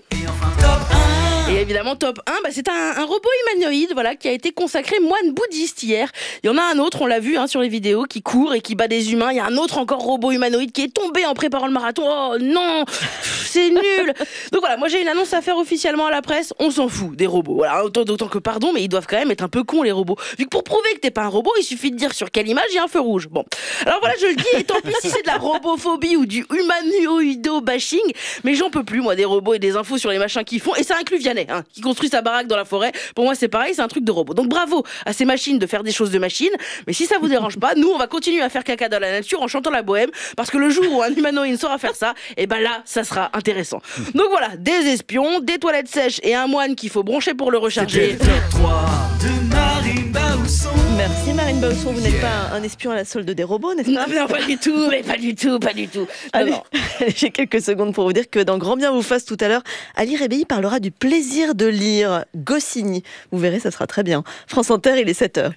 Et évidemment, top un, bah, c'est un, un robot humanoïde voilà, qui a été consacré moine bouddhiste hier. Il y en a un autre, on l'a vu hein, sur les vidéos, qui court et qui bat des humains. Il y a un autre encore robot humanoïde qui est tombé en préparant le marathon. Oh non, c'est nul. Donc voilà, moi j'ai une annonce à faire officiellement à la presse. On s'en fout des robots. Voilà, autant, d'autant que pardon, mais ils doivent quand même être un peu cons les robots. Vu que pour prouver que t'es pas un robot, il suffit de dire sur quelle image il y a un feu rouge. Bon, alors voilà, je le dis, et tant pis si c'est de la robophobie ou du humanoïdo-bashing, mais j'en peux plus moi des robots et des infos sur les machins qu'ils font. Et ça inclut Vianney, hein, qui construit sa baraque dans la forêt. Pour moi c'est pareil, c'est un truc de robot. Donc bravo à ces machines de faire des choses de machines. Mais si ça vous dérange pas, nous on va continuer à faire caca dans la nature en chantant la bohème, parce que le jour où un humanoïde saura faire ça, et ben là ça sera intéressant. Donc voilà, des espions, des toilettes sèches et un moine qu'il faut broncher pour le recharger. de Marine Bausson. Merci Marine Bausson, vous n'êtes pas un, un espion à la solde des robots, n'est-ce pas ? Non, non, pas du tout, mais pas du tout, pas du tout. Allez, Non, non. j'ai quelques secondes pour vous dire que dans Grand Bien vous fasse tout à l'heure, Ali Rébéi parlera du plaisir de lire Goscinny. Vous verrez, ça sera très bien. France Inter, il est sept heures.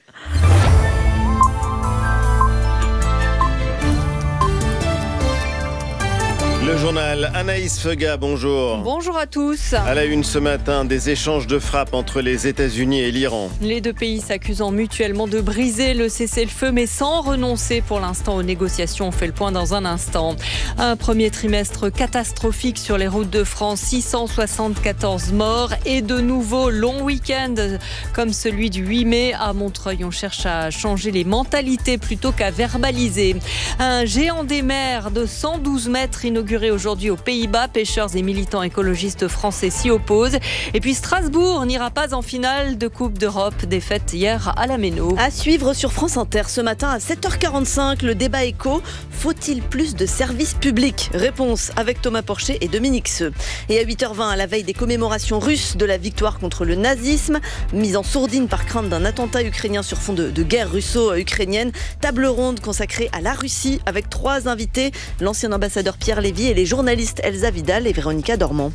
Le journal Anaïs Feuga, bonjour. Bonjour à tous. À la une ce matin, des échanges de frappes entre les États-Unis et l'Iran. Les deux pays s'accusant mutuellement de briser le cessez-le-feu, mais sans renoncer pour l'instant aux négociations. On fait le point dans un instant. Un premier trimestre catastrophique sur les routes de France, six cent soixante-quatorze morts et de nouveaux longs week-ends comme celui du huit mai à Montreuil. On cherche à changer les mentalités plutôt qu'à verbaliser. Un géant des mers de cent douze mètres inauguré aujourd'hui aux Pays-Bas. Pêcheurs et militants écologistes français s'y opposent. Et puis Strasbourg n'ira pas en finale de Coupe d'Europe, défaite hier à la Méno. À suivre sur France Inter ce matin à sept heures quarante-cinq, le débat éco. Faut-il plus de services publics ? Réponse avec Thomas Porcher et Dominique Seux. Et à huit heures vingt, à la veille des commémorations russes de la victoire contre le nazisme, mise en sourdine par crainte d'un attentat ukrainien sur fond de, de guerre russo-ukrainienne, table ronde consacrée à la Russie avec trois invités, l'ancien ambassadeur Pierre Lévy et les journalistes Elsa Vidal et Véronica Dormand.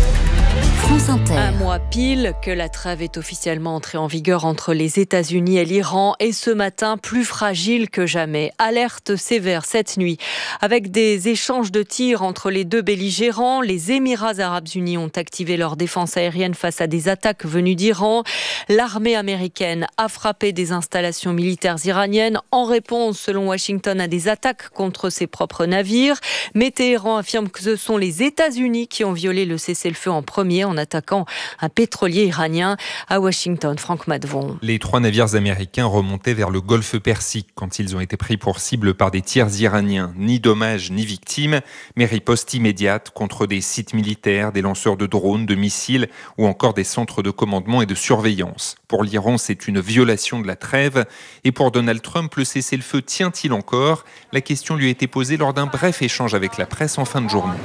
France Inter. Un mois pile que la trêve est officiellement entrée en vigueur entre les États-Unis et l'Iran, et ce matin plus fragile que jamais. Alerte sévère cette nuit avec des échanges de tirs entre les deux belligérants. Les Émirats arabes unis ont activé leur défense aérienne face à des attaques venues d'Iran. L'armée américaine a frappé des installations militaires iraniennes en réponse, selon Washington, à des attaques contre ses propres navires. Mais Téhéran affirme que ce sont les États-Unis qui ont violé le cessez-le-feu en premier en attaquant un pétrolier iranien. À Washington, Franck Madvon. Les trois navires américains remontaient vers le golfe Persique quand ils ont été pris pour cible par des tirs iraniens. Ni dommages ni victimes, mais riposte immédiate contre des sites militaires, des lanceurs de drones, de missiles ou encore des centres de commandement et de surveillance. Pour l'Iran, c'est une violation de la trêve. Et pour Donald Trump, le cessez-le-feu tient-il encore ? La question lui a été posée lors d'un bref échange avec la presse en fin de journée.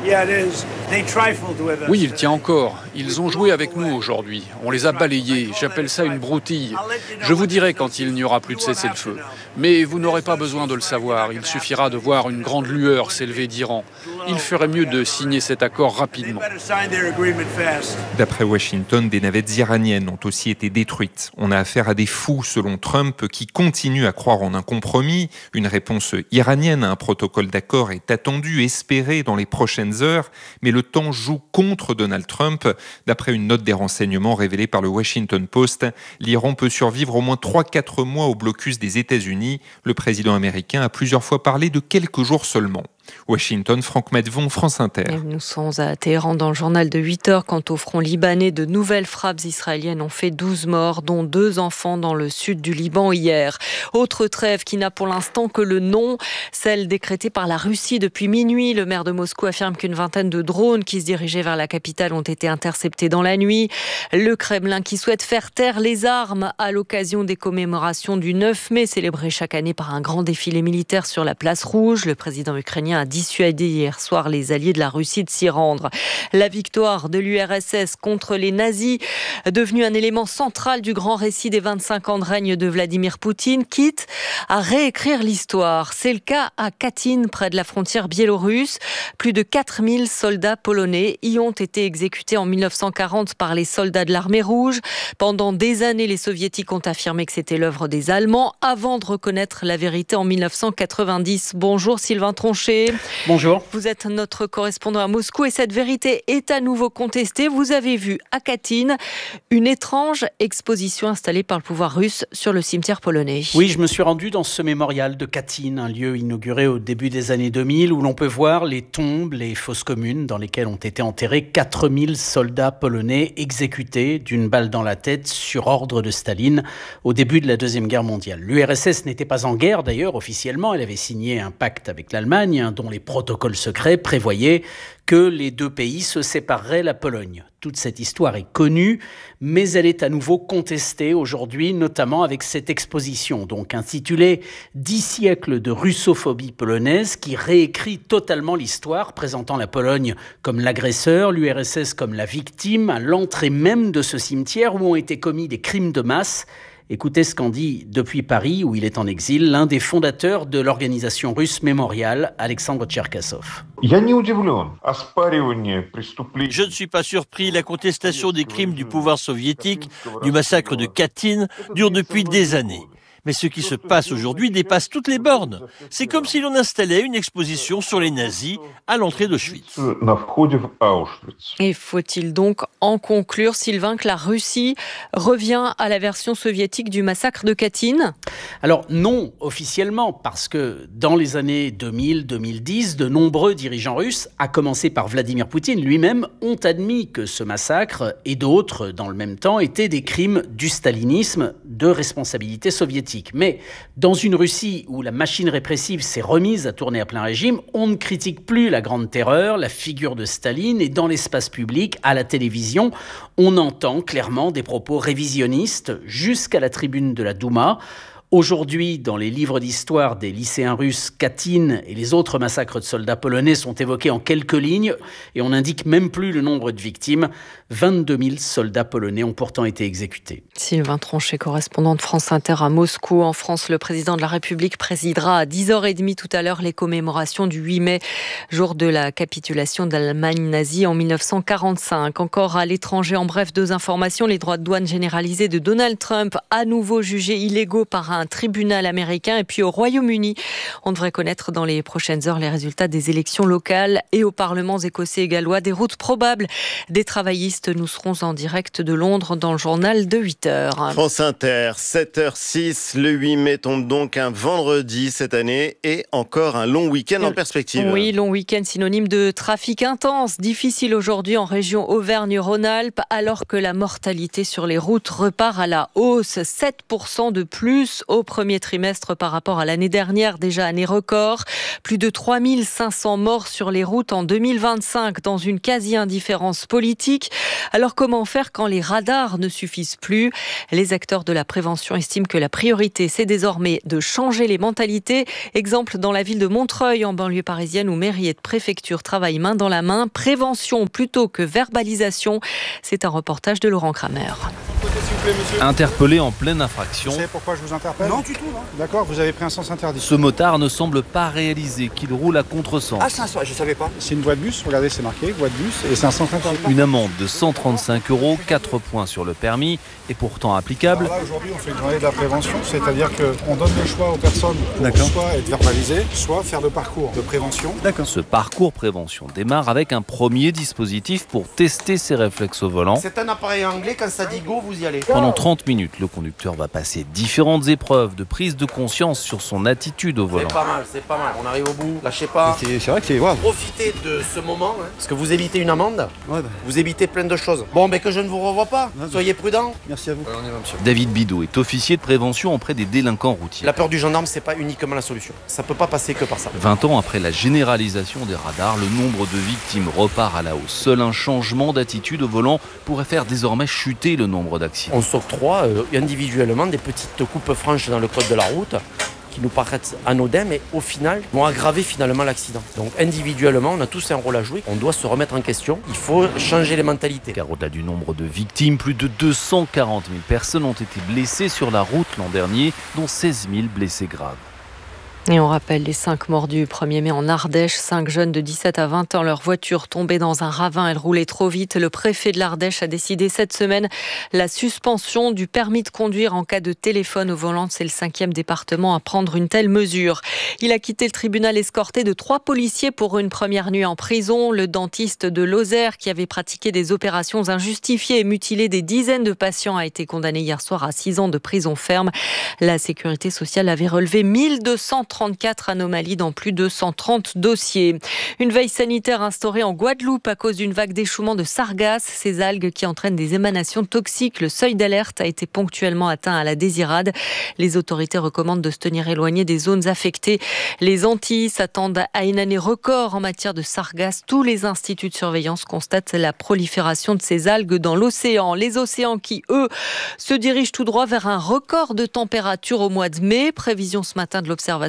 Oui, il tient encore. Ils ont joué avec nous aujourd'hui. On les a balayés. J'appelle ça une broutille. Je vous dirai quand il n'y aura plus de cessez-le-feu. Mais vous n'aurez pas besoin de le savoir. Il suffira de voir une grande lueur s'élever d'Iran. Il ferait mieux de signer cet accord rapidement. D'après Washington, des navettes iraniennes ont aussi été détruites. On a affaire à des fous, selon Trump, qui continuent à croire en un compromis. Une réponse iranienne à un protocole d'accord est attendue, espérée dans les prochaines heures. Mais le temps joue contre Donald Trump. D'après une note des renseignements révélée par le Washington Post, l'Iran peut survivre au moins trois à quatre mois au blocus des États-Unis. Le président américain a plusieurs fois parlé de quelques jours seulement. Washington, Franck Madvon, France Inter. Et nous sommes à Téhéran dans le journal de huit heures. Quant au front libanais, de nouvelles frappes israéliennes ont fait douze morts, dont deux enfants dans le sud du Liban hier. Autre trêve qui n'a pour l'instant que le nom, celle décrétée par la Russie depuis minuit. Le maire de Moscou affirme qu'une vingtaine de drones qui se dirigeaient vers la capitale ont été interceptés dans la nuit. Le Kremlin qui souhaite faire taire les armes à l'occasion des commémorations du neuf mai, célébrées chaque année par un grand défilé militaire sur la place Rouge. Le président ukrainien a dissuadé hier soir les alliés de la Russie de s'y rendre. La victoire de l'U R S S contre les nazis, devenue un élément central du grand récit des vingt-cinq ans de règne de Vladimir Poutine, quitte à réécrire l'histoire. C'est le cas à Katyn, près de la frontière biélorusse. Plus de quatre mille soldats polonais y ont été exécutés en mille neuf cent quarante par les soldats de l'armée rouge. Pendant des années, les soviétiques ont affirmé que c'était l'œuvre des Allemands, avant de reconnaître la vérité en mille neuf cent quatre-vingt-dix. Bonjour Sylvain Tronchet. Bonjour. Vous êtes notre correspondant à Moscou et cette vérité est à nouveau contestée. Vous avez vu à Katyn une étrange exposition installée par le pouvoir russe sur le cimetière polonais. Oui, je me suis rendu dans ce mémorial de Katyn, un lieu inauguré au début des années deux mille où l'on peut voir les tombes, les fosses communes dans lesquelles ont été enterrés quatre mille soldats polonais exécutés d'une balle dans la tête sur ordre de Staline au début de la Deuxième Guerre mondiale. L'U R S S n'était pas en guerre d'ailleurs officiellement, elle avait signé un pacte avec l'Allemagne dont les protocoles secrets prévoyaient que les deux pays se sépareraient la Pologne. Toute cette histoire est connue, mais elle est à nouveau contestée aujourd'hui, notamment avec cette exposition, donc intitulée « Dix siècles de russophobie polonaise » qui réécrit totalement l'histoire, présentant la Pologne comme l'agresseur, l'U R S S comme la victime, à l'entrée même de ce cimetière où ont été commis des crimes de masse. Écoutez ce qu'en dit depuis Paris, où il est en exil, l'un des fondateurs de l'organisation russe Mémorial, Alexandre Tcherkassov. Je ne suis pas surpris, la contestation des crimes du pouvoir soviétique, du massacre de Katyn, dure depuis des années. Mais ce qui se passe aujourd'hui dépasse toutes les bornes. C'est comme si l'on installait une exposition sur les nazis à l'entrée d'Auschwitz. Et faut-il donc en conclure, Sylvain, que la Russie revient à la version soviétique du massacre de Katyn ? Alors non, officiellement, parce que dans les années deux mille deux mille dix, de nombreux dirigeants russes, à commencer par Vladimir Poutine lui-même, ont admis que ce massacre et d'autres dans le même temps étaient des crimes du stalinisme de responsabilité soviétique. Mais dans une Russie où la machine répressive s'est remise à tourner à plein régime, on ne critique plus la Grande Terreur, la figure de Staline, et dans l'espace public, à la télévision, on entend clairement des propos révisionnistes jusqu'à la tribune de la Douma. Aujourd'hui, dans les livres d'histoire des lycéens russes, Katyn et les autres massacres de soldats polonais sont évoqués en quelques lignes et on n'indique même plus le nombre de victimes. vingt-deux mille soldats polonais ont pourtant été exécutés. Sylvain Tronchet, correspondant de France Inter à Moscou. En France, le président de la République présidera à dix heures trente tout à l'heure les commémorations du huit mai, jour de la capitulation de l'Allemagne nazie en mille neuf cent quarante-cinq. Encore à l'étranger, en bref, deux informations. Les droits de douane généralisés de Donald Trump, à nouveau jugés illégaux par un un tribunal américain. Et puis au Royaume-Uni, on devrait connaître dans les prochaines heures les résultats des élections locales et aux parlements écossais et gallois. Des routes probables des travaillistes. Nous serons en direct de Londres dans le journal de huit heures. France Inter, sept heures six, le huit mai tombe donc un vendredi cette année et encore un long week-end en perspective. Oui, long week-end synonyme de trafic intense, difficile aujourd'hui en région Auvergne-Rhône-Alpes, alors que la mortalité sur les routes repart à la hausse. sept pour cent de plus au premier trimestre par rapport à l'année dernière, déjà année record. Plus de trois mille cinq cents morts sur les routes en deux mille vingt-cinq, dans une quasi-indifférence politique. Alors comment faire quand les radars ne suffisent plus ? Les acteurs de la prévention estiment que la priorité, c'est désormais de changer les mentalités. Exemple dans la ville de Montreuil, en banlieue parisienne, où mairie et préfecture travaillent main dans la main. Prévention plutôt que verbalisation. C'est un reportage de Laurent Kramer. Interpellé en pleine infraction. Vous savez pourquoi je vous interpelle ? Non, du tout. Non. D'accord, vous avez pris un sens interdit. Ce motard ne semble pas réaliser qu'il roule à contresens. Ah, c'est un sens, je savais pas. C'est une voie de bus, regardez, c'est marqué, voie de bus, et c'est un sens interdit. Une amende de cent trente-cinq euros, quatre points sur le permis, est pourtant applicable. Alors là, aujourd'hui, on fait une journée de la prévention, c'est-à-dire qu'on donne le choix aux personnes pour soit être verbalisées, soit faire le parcours de prévention. D'accord. Ce parcours prévention démarre avec un premier dispositif pour tester ses réflexes au volant. C'est un appareil anglais, quand ça dit go, vous y allez. Pendant trente minutes, le conducteur va passer différentes épreuves de prise de conscience sur son attitude au volant. C'est pas mal, c'est pas mal. On arrive au bout, lâchez pas. C'est, c'est vrai que c'est... Wow. Profitez de ce moment, hein, parce que vous évitez une amende, ouais, bah. vous évitez plein de choses. Bon, ben que je ne vous revois pas. Ouais, soyez prudents. Merci à vous. Ouais, on y va, monsieur. David Bidot est officier de prévention auprès des délinquants routiers. La peur du gendarme, c'est pas uniquement la solution. Ça peut pas passer que par ça. vingt ans après la généralisation des radars, le nombre de victimes repart à la hausse. Seul un changement d'attitude au volant pourrait faire désormais chuter le nombre d'accidents. On s'octroie euh, individuellement des petites coupes franches dans le code de la route qui nous paraissent anodins, mais au final vont aggraver finalement l'accident. Donc individuellement, on a tous un rôle à jouer. On doit se remettre en question. Il faut changer les mentalités. Car au-delà du nombre de victimes, plus de deux cent quarante mille personnes ont été blessées sur la route l'an dernier, dont seize mille blessés graves. Et on rappelle les cinq morts du premier mai en Ardèche. Cinq jeunes de dix-sept à vingt ans, leur voiture tombée dans un ravin. Elle roulait trop vite. Le préfet de l'Ardèche a décidé cette semaine la suspension du permis de conduire en cas de téléphone au volant. C'est le cinquième département à prendre une telle mesure. Il a quitté le tribunal escorté de trois policiers pour une première nuit en prison. Le dentiste de Lozère, qui avait pratiqué des opérations injustifiées et mutilé des dizaines de patients, a été condamné hier soir à six ans de prison ferme. La sécurité sociale avait relevé mille deux cent trente-quatre anomalies dans plus de cent trente dossiers. Une veille sanitaire instaurée en Guadeloupe à cause d'une vague d'échouement de sargasses, ces algues qui entraînent des émanations toxiques. Le seuil d'alerte a été ponctuellement atteint à la Désirade. Les autorités recommandent de se tenir éloigné des zones affectées. Les Antilles s'attendent à une année record en matière de sargasses. Tous les instituts de surveillance constatent la prolifération de ces algues dans l'océan. Les océans qui, eux, se dirigent tout droit vers un record de température au mois de mai. Prévision ce matin de l'Observatoire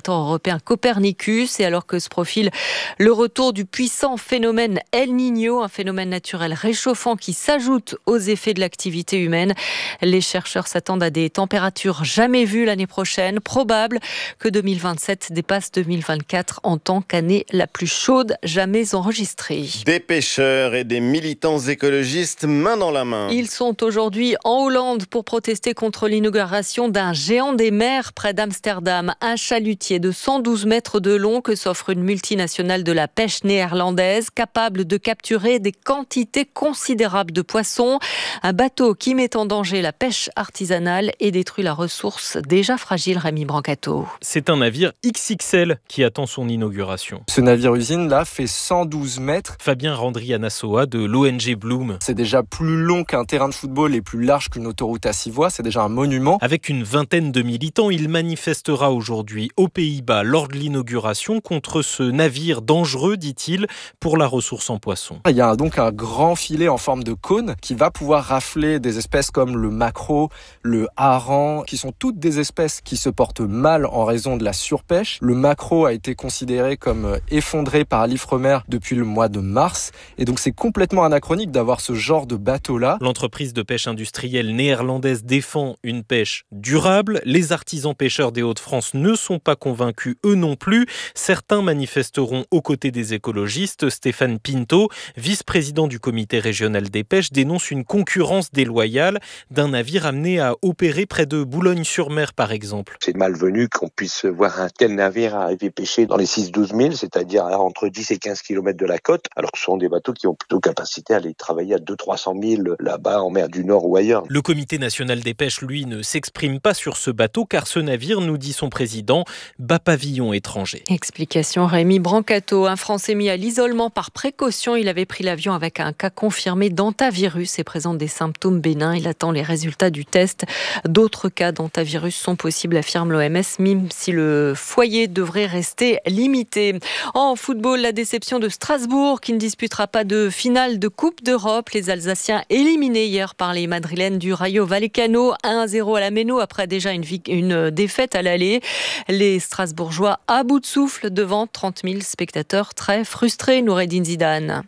l'observatoire européen Copernicus. Et alors que se profile le retour du puissant phénomène El Niño, un phénomène naturel réchauffant qui s'ajoute aux effets de l'activité humaine, les chercheurs s'attendent à des températures jamais vues l'année prochaine. Probable que deux mille vingt-sept dépasse deux mille vingt-quatre en tant qu'année la plus chaude jamais enregistrée. Des pêcheurs et des militants écologistes main dans la main. Ils sont aujourd'hui en Hollande pour protester contre l'inauguration d'un géant des mers près d'Amsterdam. Un chalutier de cent douze mètres de long que s'offre une multinationale de la pêche néerlandaise capable de capturer des quantités considérables de poissons. Un bateau qui met en danger la pêche artisanale et détruit la ressource déjà fragile. Rémi Brancato. C'est un navire X X L qui attend son inauguration. Ce navire-usine là fait cent douze mètres. Fabien Randrianassoa de l'O N G Bloom. C'est déjà plus long qu'un terrain de football et plus large qu'une autoroute à six voies. C'est déjà un monument. Avec une vingtaine de militants, il manifestera aujourd'hui aux Pays-Bas lors de l'inauguration contre ce navire dangereux, dit-il, pour la ressource en poissons. Il y a donc un grand filet en forme de cône qui va pouvoir rafler des espèces comme le maquereau, le hareng, qui sont toutes des espèces qui se portent mal en raison de la surpêche. Le maquereau a été considéré comme effondré par l'Ifremer depuis le mois de mars. Et donc c'est complètement anachronique d'avoir ce genre de bateau-là. L'entreprise de pêche industrielle néerlandaise défend une pêche durable. Les artisans pêcheurs des Hauts-de-France ne sont pas convaincus, eux non plus. Certains manifesteront aux côtés des écologistes. Stéphane Pinto, vice-président du comité régional des pêches, dénonce une concurrence déloyale d'un navire amené à opérer près de Boulogne-sur-Mer, par exemple. C'est malvenu qu'on puisse voir un tel navire arriver pêcher dans les six douze mille, c'est-à-dire entre dix et quinze kilomètres de la côte, alors que ce sont des bateaux qui ont plutôt capacité à aller travailler à deux à trois cents mille là-bas en mer du Nord ou ailleurs. Le comité national des pêches, lui, ne s'exprime pas sur ce bateau car ce navire, nous dit son président, bat pavillon étranger. Explication Rémi Brancato. Un Français mis à l'isolement par précaution. Il avait pris l'avion avec un cas confirmé d'hantavirus et présente des symptômes bénins. Il attend les résultats du test. D'autres cas d'hantavirus sont possibles, affirme l'O M S, même si le foyer devrait rester limité. En football, la déception de Strasbourg qui ne disputera pas de finale de Coupe d'Europe. Les Alsaciens éliminés hier par les Madrilènes du Rayo Vallecano, un à zéro à la Méno après déjà une, une défaite à l'aller. Les Strasbourgeois à bout de souffle devant trente mille spectateurs très frustrés. Noureddin Zidane.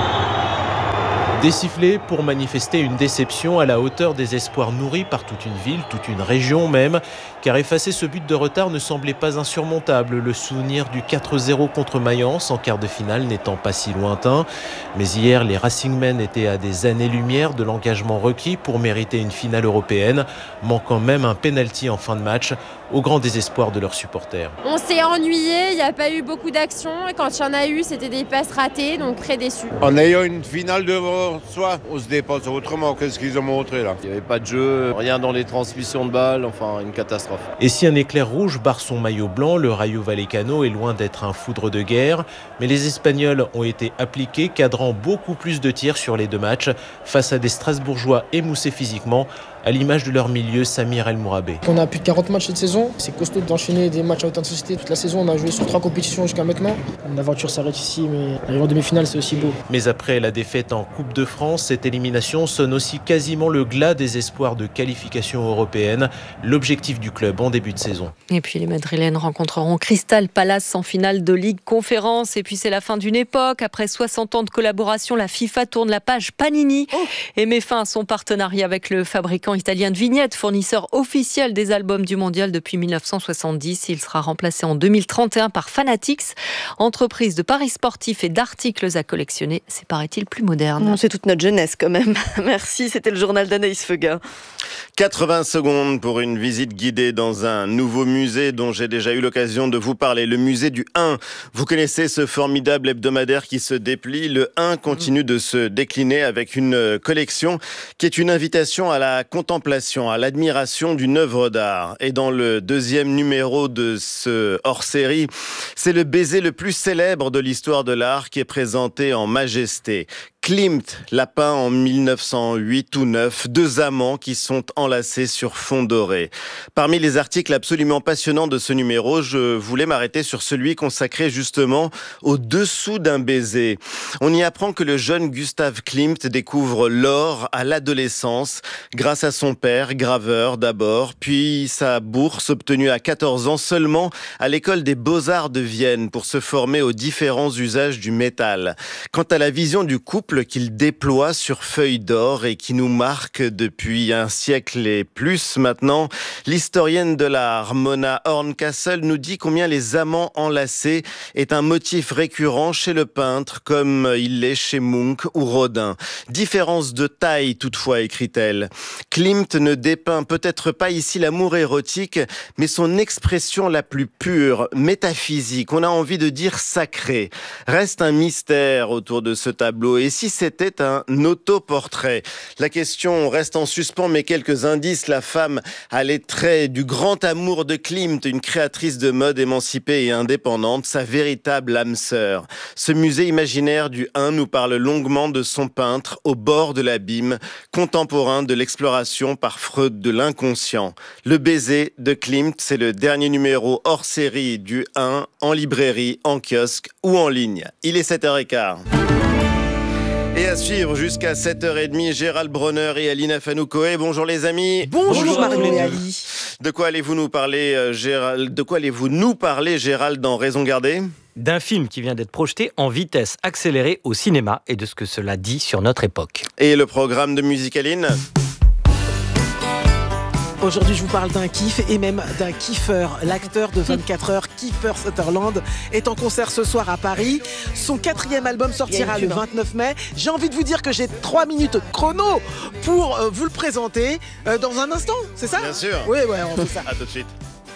Des sifflets pour manifester une déception à la hauteur des espoirs nourris par toute une ville, toute une région même, car effacer ce but de retard ne semblait pas insurmontable, le souvenir du quatre zéro contre Mayence en quart de finale n'étant pas si lointain. Mais hier, les Racingmen étaient à des années-lumière de l'engagement requis pour mériter une finale européenne, manquant même un pénalty en fin de match, au grand désespoir de leurs supporters. On s'est ennuyé, il n'y a pas eu beaucoup d'actions, et quand il y en a eu, c'était des passes ratées, donc très déçus. En ayant une finale devant soi, on se dépasse autrement que ce qu'ils ont montré là. Il n'y avait pas de jeu, rien dans les transmissions de balles, enfin une catastrophe. Et si un éclair rouge barre son maillot blanc, le Rayo Vallecano est loin d'être un foudre de guerre, mais les Espagnols ont été appliqués, cadrant beaucoup plus de tirs sur les deux matchs, face à des Strasbourgeois émoussés physiquement, à l'image de leur milieu Samir El Mourabé. On a plus de quarante matchs cette saison, c'est costaud d'enchaîner des matchs à haute intensité toute la saison, on a joué sur trois compétitions jusqu'à maintenant. L'aventure s'arrête ici, mais arriver en demi-finale c'est aussi beau. Mais après la défaite en Coupe de France, cette élimination sonne aussi quasiment le glas des espoirs de qualification européenne, l'objectif du club en début de saison. Et puis les Madrilènes rencontreront Crystal Palace en finale de Ligue Conférence. Et puis c'est la fin d'une époque. Après soixante ans de collaboration, la FIFA tourne la page Panini oh. et met fin à son partenariat avec le fabricant italien de vignettes, fournisseur officiel des albums du mondial depuis mille neuf cent soixante-dix. Il sera remplacé en deux mille trente et un par Fanatics, entreprise de paris sportifs et d'articles à collectionner. C'est, paraît-il, plus moderne. Non, c'est toute notre jeunesse quand même. Merci, c'était le journal d'Anaïs Feuga. quatre-vingts secondes pour une visite guidée dans un nouveau musée dont j'ai déjà eu l'occasion de vous parler, le musée du un. Vous connaissez ce formidable hebdomadaire qui se déplie. Le un continue de se décliner avec une collection qui est une invitation à la contemplation, à l'admiration d'une œuvre d'art. Et dans le deuxième numéro de ce hors-série, c'est le baiser le plus célèbre de l'histoire de l'art qui est présenté en majesté. Klimt l'a peint en mille neuf cent huit ou neuf, deux amants qui sont enlacés sur fond doré. Parmi les articles absolument passionnants de ce numéro, je voulais m'arrêter sur celui consacré justement au dessous d'un baiser. On y apprend que le jeune Gustav Klimt découvre l'or à l'adolescence grâce à son père, graveur d'abord, puis sa bourse obtenue à quatorze ans seulement à l'école des beaux-arts de Vienne pour se former aux différents usages du métal. Quant à la vision du couple qu'il déploie sur feuille d'or et qui nous marque depuis un siècle et plus maintenant, l'historienne de l'art Mona Horncastle nous dit combien les amants enlacés est un motif récurrent chez le peintre comme il l'est chez Munch ou Rodin. Différence de taille toutefois, écrit-elle. Klimt ne dépeint peut-être pas ici l'amour érotique, mais son expression la plus pure, métaphysique, on a envie de dire sacrée. Reste un mystère autour de ce tableau. Et si c'était un autoportrait? La question reste en suspens, mais quelques indices. La femme a les traits du grand amour de Klimt, une créatrice de mode émancipée et indépendante, sa véritable âme sœur. Ce musée imaginaire du un nous parle longuement de son peintre au bord de l'abîme, contemporain de l'exploration par Freud de l'inconscient. Le baiser de Klimt, c'est le dernier numéro hors série du un, en librairie, en kiosque ou en ligne. Il est sept heures quinze. Et à suivre jusqu'à sept heures trente, Gérald Bronner et Alina Fanoukoé. Bonjour les amis. Bonjour, Bonjour Mario et Ali. De quoi allez-vous nous parler, euh, Gérald De quoi allez-vous nous parler, Gérald, dans Raison gardée ? D'un film qui vient d'être projeté en vitesse accélérée au cinéma et de ce que cela dit sur notre époque. Et le programme de Musicaline ? Aujourd'hui, je vous parle d'un kiff et même d'un kiffeur. L'acteur de vingt-quatre heures, Kiefer Sutherland, est en concert ce soir à Paris. Son quatrième album sortira le vingt-neuf mai. J'ai envie de vous dire que j'ai trois minutes chrono pour euh, vous le présenter euh, dans un instant, c'est ça ? Bien sûr. Oui, ouais, on fait ça. À tout de suite.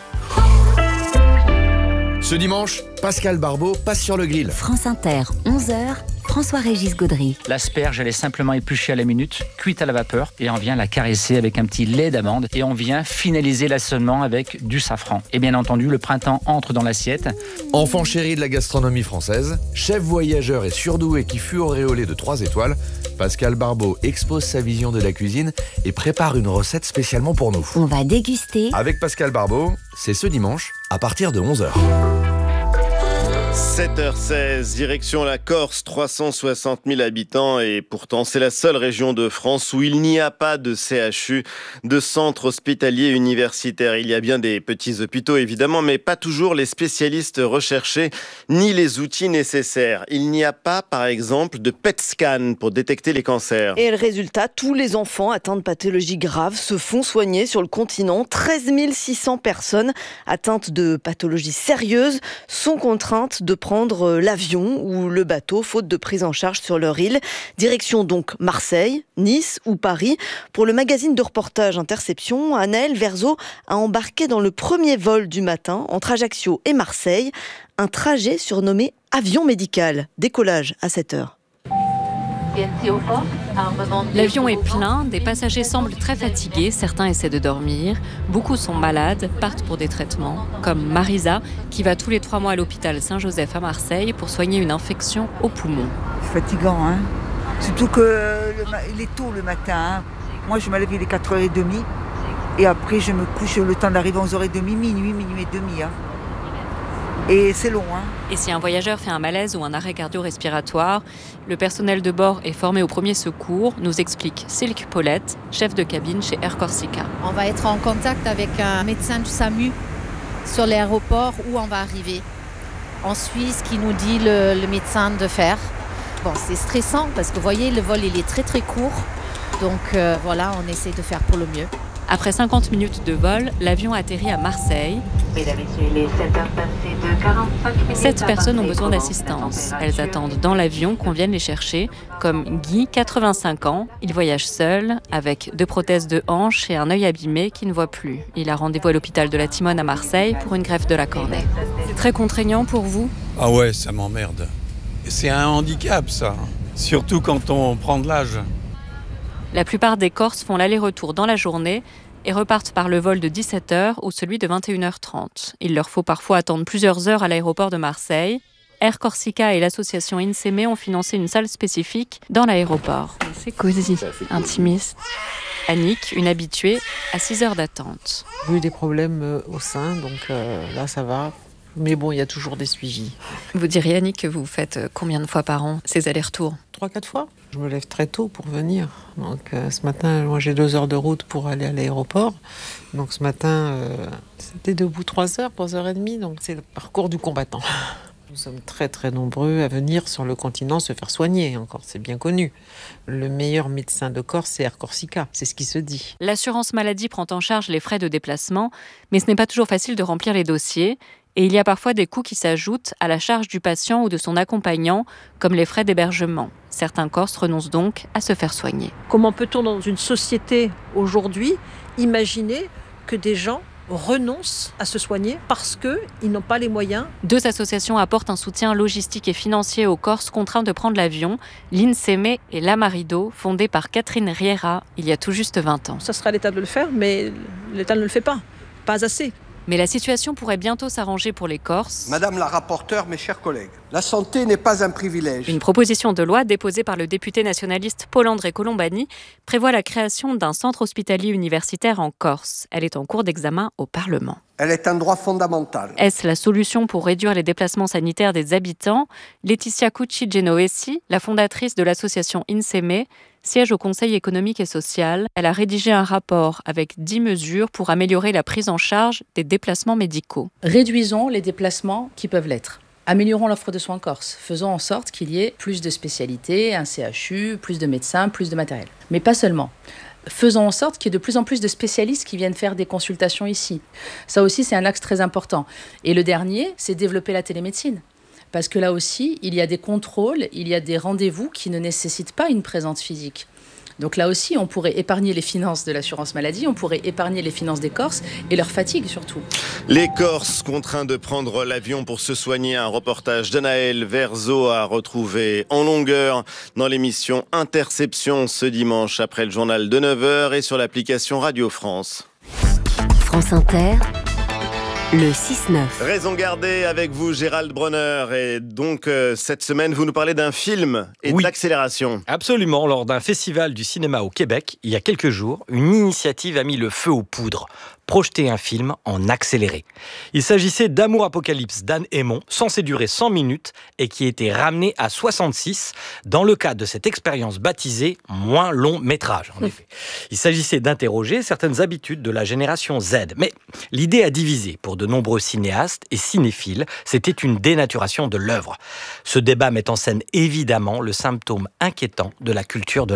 Ce dimanche, Pascal Barbeau passe sur le grill. France Inter, onze heures. François-Régis Gaudry. L'asperge, elle est simplement épluchée à la minute, cuite à la vapeur, et on vient la caresser avec un petit lait d'amande, et on vient finaliser l'assaisonnement avec du safran. Et bien entendu, le printemps entre dans l'assiette. Enfant chéri de la gastronomie française, chef voyageur et surdoué qui fut auréolé de trois étoiles, Pascal Barbeau expose sa vision de la cuisine et prépare une recette spécialement pour nous. On va déguster. Avec Pascal Barbeau, c'est ce dimanche, à partir de onze heures. sept heures seize, direction la Corse, trois cent soixante mille habitants et pourtant c'est la seule région de France où il n'y a pas de C H U, de centre hospitalier universitaire. Il y a bien des petits hôpitaux évidemment, mais pas toujours les spécialistes recherchés ni les outils nécessaires. Il n'y a pas par exemple de P E T scan pour détecter les cancers. Et le résultat, tous les enfants atteints de pathologies graves se font soigner sur le continent. treize mille six cents personnes atteintes de pathologies sérieuses sont contraintes de prendre l'avion ou le bateau, faute de prise en charge sur leur île. Direction donc Marseille, Nice ou Paris. Pour le magazine de reportage Interception, Anaël Verzo a embarqué dans le premier vol du matin entre Ajaccio et Marseille, un trajet surnommé avion médical. Décollage à sept heures. L'avion est plein, des passagers semblent très fatigués, certains essaient de dormir, beaucoup sont malades, partent pour des traitements, comme Marisa, qui va tous les trois mois à l'hôpital Saint-Joseph à Marseille pour soigner une infection au poumon. C'est fatigant, hein. Surtout qu'il est tôt le matin. Hein. Moi, je me lève, il est quatre heures trente, et après, je me couche le temps d'arriver à onze heures trente, minuit, minuit et demi. Hein. Et c'est long, hein. Et si un voyageur fait un malaise ou un arrêt cardio-respiratoire, le personnel de bord est formé au premier secours, nous explique Silke Paulette, chef de cabine chez Air Corsica. On va être en contact avec un médecin du SAMU sur l'aéroport où on va arriver. On suit ce qu'il nous dit le, le médecin de faire. Bon, c'est stressant parce que vous voyez, le vol il est très très court. Donc euh, voilà, on essaie de faire pour le mieux. Après cinquante minutes de vol, l'avion atterrit à Marseille. Mesdames et messieurs, il est sept heures passées de quarante-cinq minutes. Sept personnes ont besoin d'assistance. Elles attendent dans l'avion qu'on vienne les chercher, comme Guy, quatre-vingt-cinq ans. Il voyage seul, avec deux prothèses de hanche et un œil abîmé qui ne voit plus. Il a rendez-vous à l'hôpital de la Timone à Marseille pour une greffe de la cornée. C'est très contraignant pour vous ? Ah ouais, ça m'emmerde. C'est un handicap, ça. Surtout quand on prend de l'âge. La plupart des Corses font l'aller-retour dans la journée et repartent par le vol de dix-sept heures ou celui de vingt et une heures trente. Il leur faut parfois attendre plusieurs heures à l'aéroport de Marseille. Air Corsica et l'association INSEME ont financé une salle spécifique dans l'aéroport. C'est cosy, intimiste. Annick, une habituée, à six heures d'attente. J'ai eu des problèmes au sein, donc euh, là ça va. Mais bon, il y a toujours des suivis. Vous diriez, Annick, que vous faites combien de fois par an ces allers-retours ? Trois, quatre fois. Je me lève très tôt pour venir. Donc euh, ce matin, moi j'ai deux heures de route pour aller à l'aéroport. Donc ce matin, euh, c'était debout trois heures, trois heures et demie. Donc c'est le parcours du combattant. Nous sommes très très nombreux à venir sur le continent se faire soigner. Encore, c'est bien connu. Le meilleur médecin de Corse, c'est Air Corsica. C'est ce qui se dit. L'assurance maladie prend en charge les frais de déplacement, mais ce n'est pas toujours facile de remplir les dossiers. Et il y a parfois des coûts qui s'ajoutent à la charge du patient ou de son accompagnant, comme les frais d'hébergement. Certains Corses renoncent donc à se faire soigner. Comment peut-on, dans une société aujourd'hui, imaginer que des gens renoncent à se soigner parce qu'ils n'ont pas les moyens? Deux associations apportent un soutien logistique et financier aux Corses contraints de prendre l'avion, l'INSEME et l'Amarido, fondée par Catherine Riera il y a tout juste vingt ans. Ça serait à l'État de le faire, mais l'État ne le fait pas, pas assez. Mais la situation pourrait bientôt s'arranger pour les Corses. Madame la rapporteure, mes chers collègues, la santé n'est pas un privilège. Une proposition de loi déposée par le député nationaliste Paul-André Colombani prévoit la création d'un centre hospitalier universitaire en Corse. Elle est en cours d'examen au Parlement. Elle est un droit fondamental. Est-ce la solution pour réduire les déplacements sanitaires des habitants ? Laetitia Cucci-Genoesi, la fondatrice de l'association INSEME, siège au Conseil économique et social. Elle a rédigé un rapport avec dix mesures pour améliorer la prise en charge des déplacements médicaux. Réduisons les déplacements qui peuvent l'être. Améliorons l'offre de soins en Corse. Faisons en sorte qu'il y ait plus de spécialités, un C H U, plus de médecins, plus de matériel. Mais pas seulement. Faisons en sorte qu'il y ait de plus en plus de spécialistes qui viennent faire des consultations ici. Ça aussi, c'est un axe très important. Et le dernier, c'est développer la télémédecine. Parce que là aussi, il y a des contrôles, il y a des rendez-vous qui ne nécessitent pas une présence physique. Donc là aussi, on pourrait épargner les finances de l'assurance maladie, on pourrait épargner les finances des Corses et leur fatigue surtout. Les Corses contraints de prendre l'avion pour se soigner. Un reportage d'Anaël Verzo à retrouver en longueur dans l'émission Interception ce dimanche après le journal de neuf heures et sur l'application Radio France. France Inter. Le six neuf. Raison gardée avec vous, Gérald Bronner. Et donc, euh, cette semaine, vous nous parlez d'un film et oui, d'accélération. Absolument. Lors d'un festival du cinéma au Québec, il y a quelques jours, une initiative a mis le feu aux poudres. Projeter un film en accéléré. Il s'agissait d'Amour Apocalypse d'Anne Hémon, censé durer cent minutes et qui était ramené à soixante-six dans le cadre de cette expérience baptisée moins long métrage, en effet. Il s'agissait d'interroger certaines habitudes de la génération Z. Mais l'idée a divisé. Pour de nombreux cinéastes et cinéphiles, c'était une dénaturation de l'œuvre. Ce débat met en scène évidemment le symptôme inquiétant de la culture de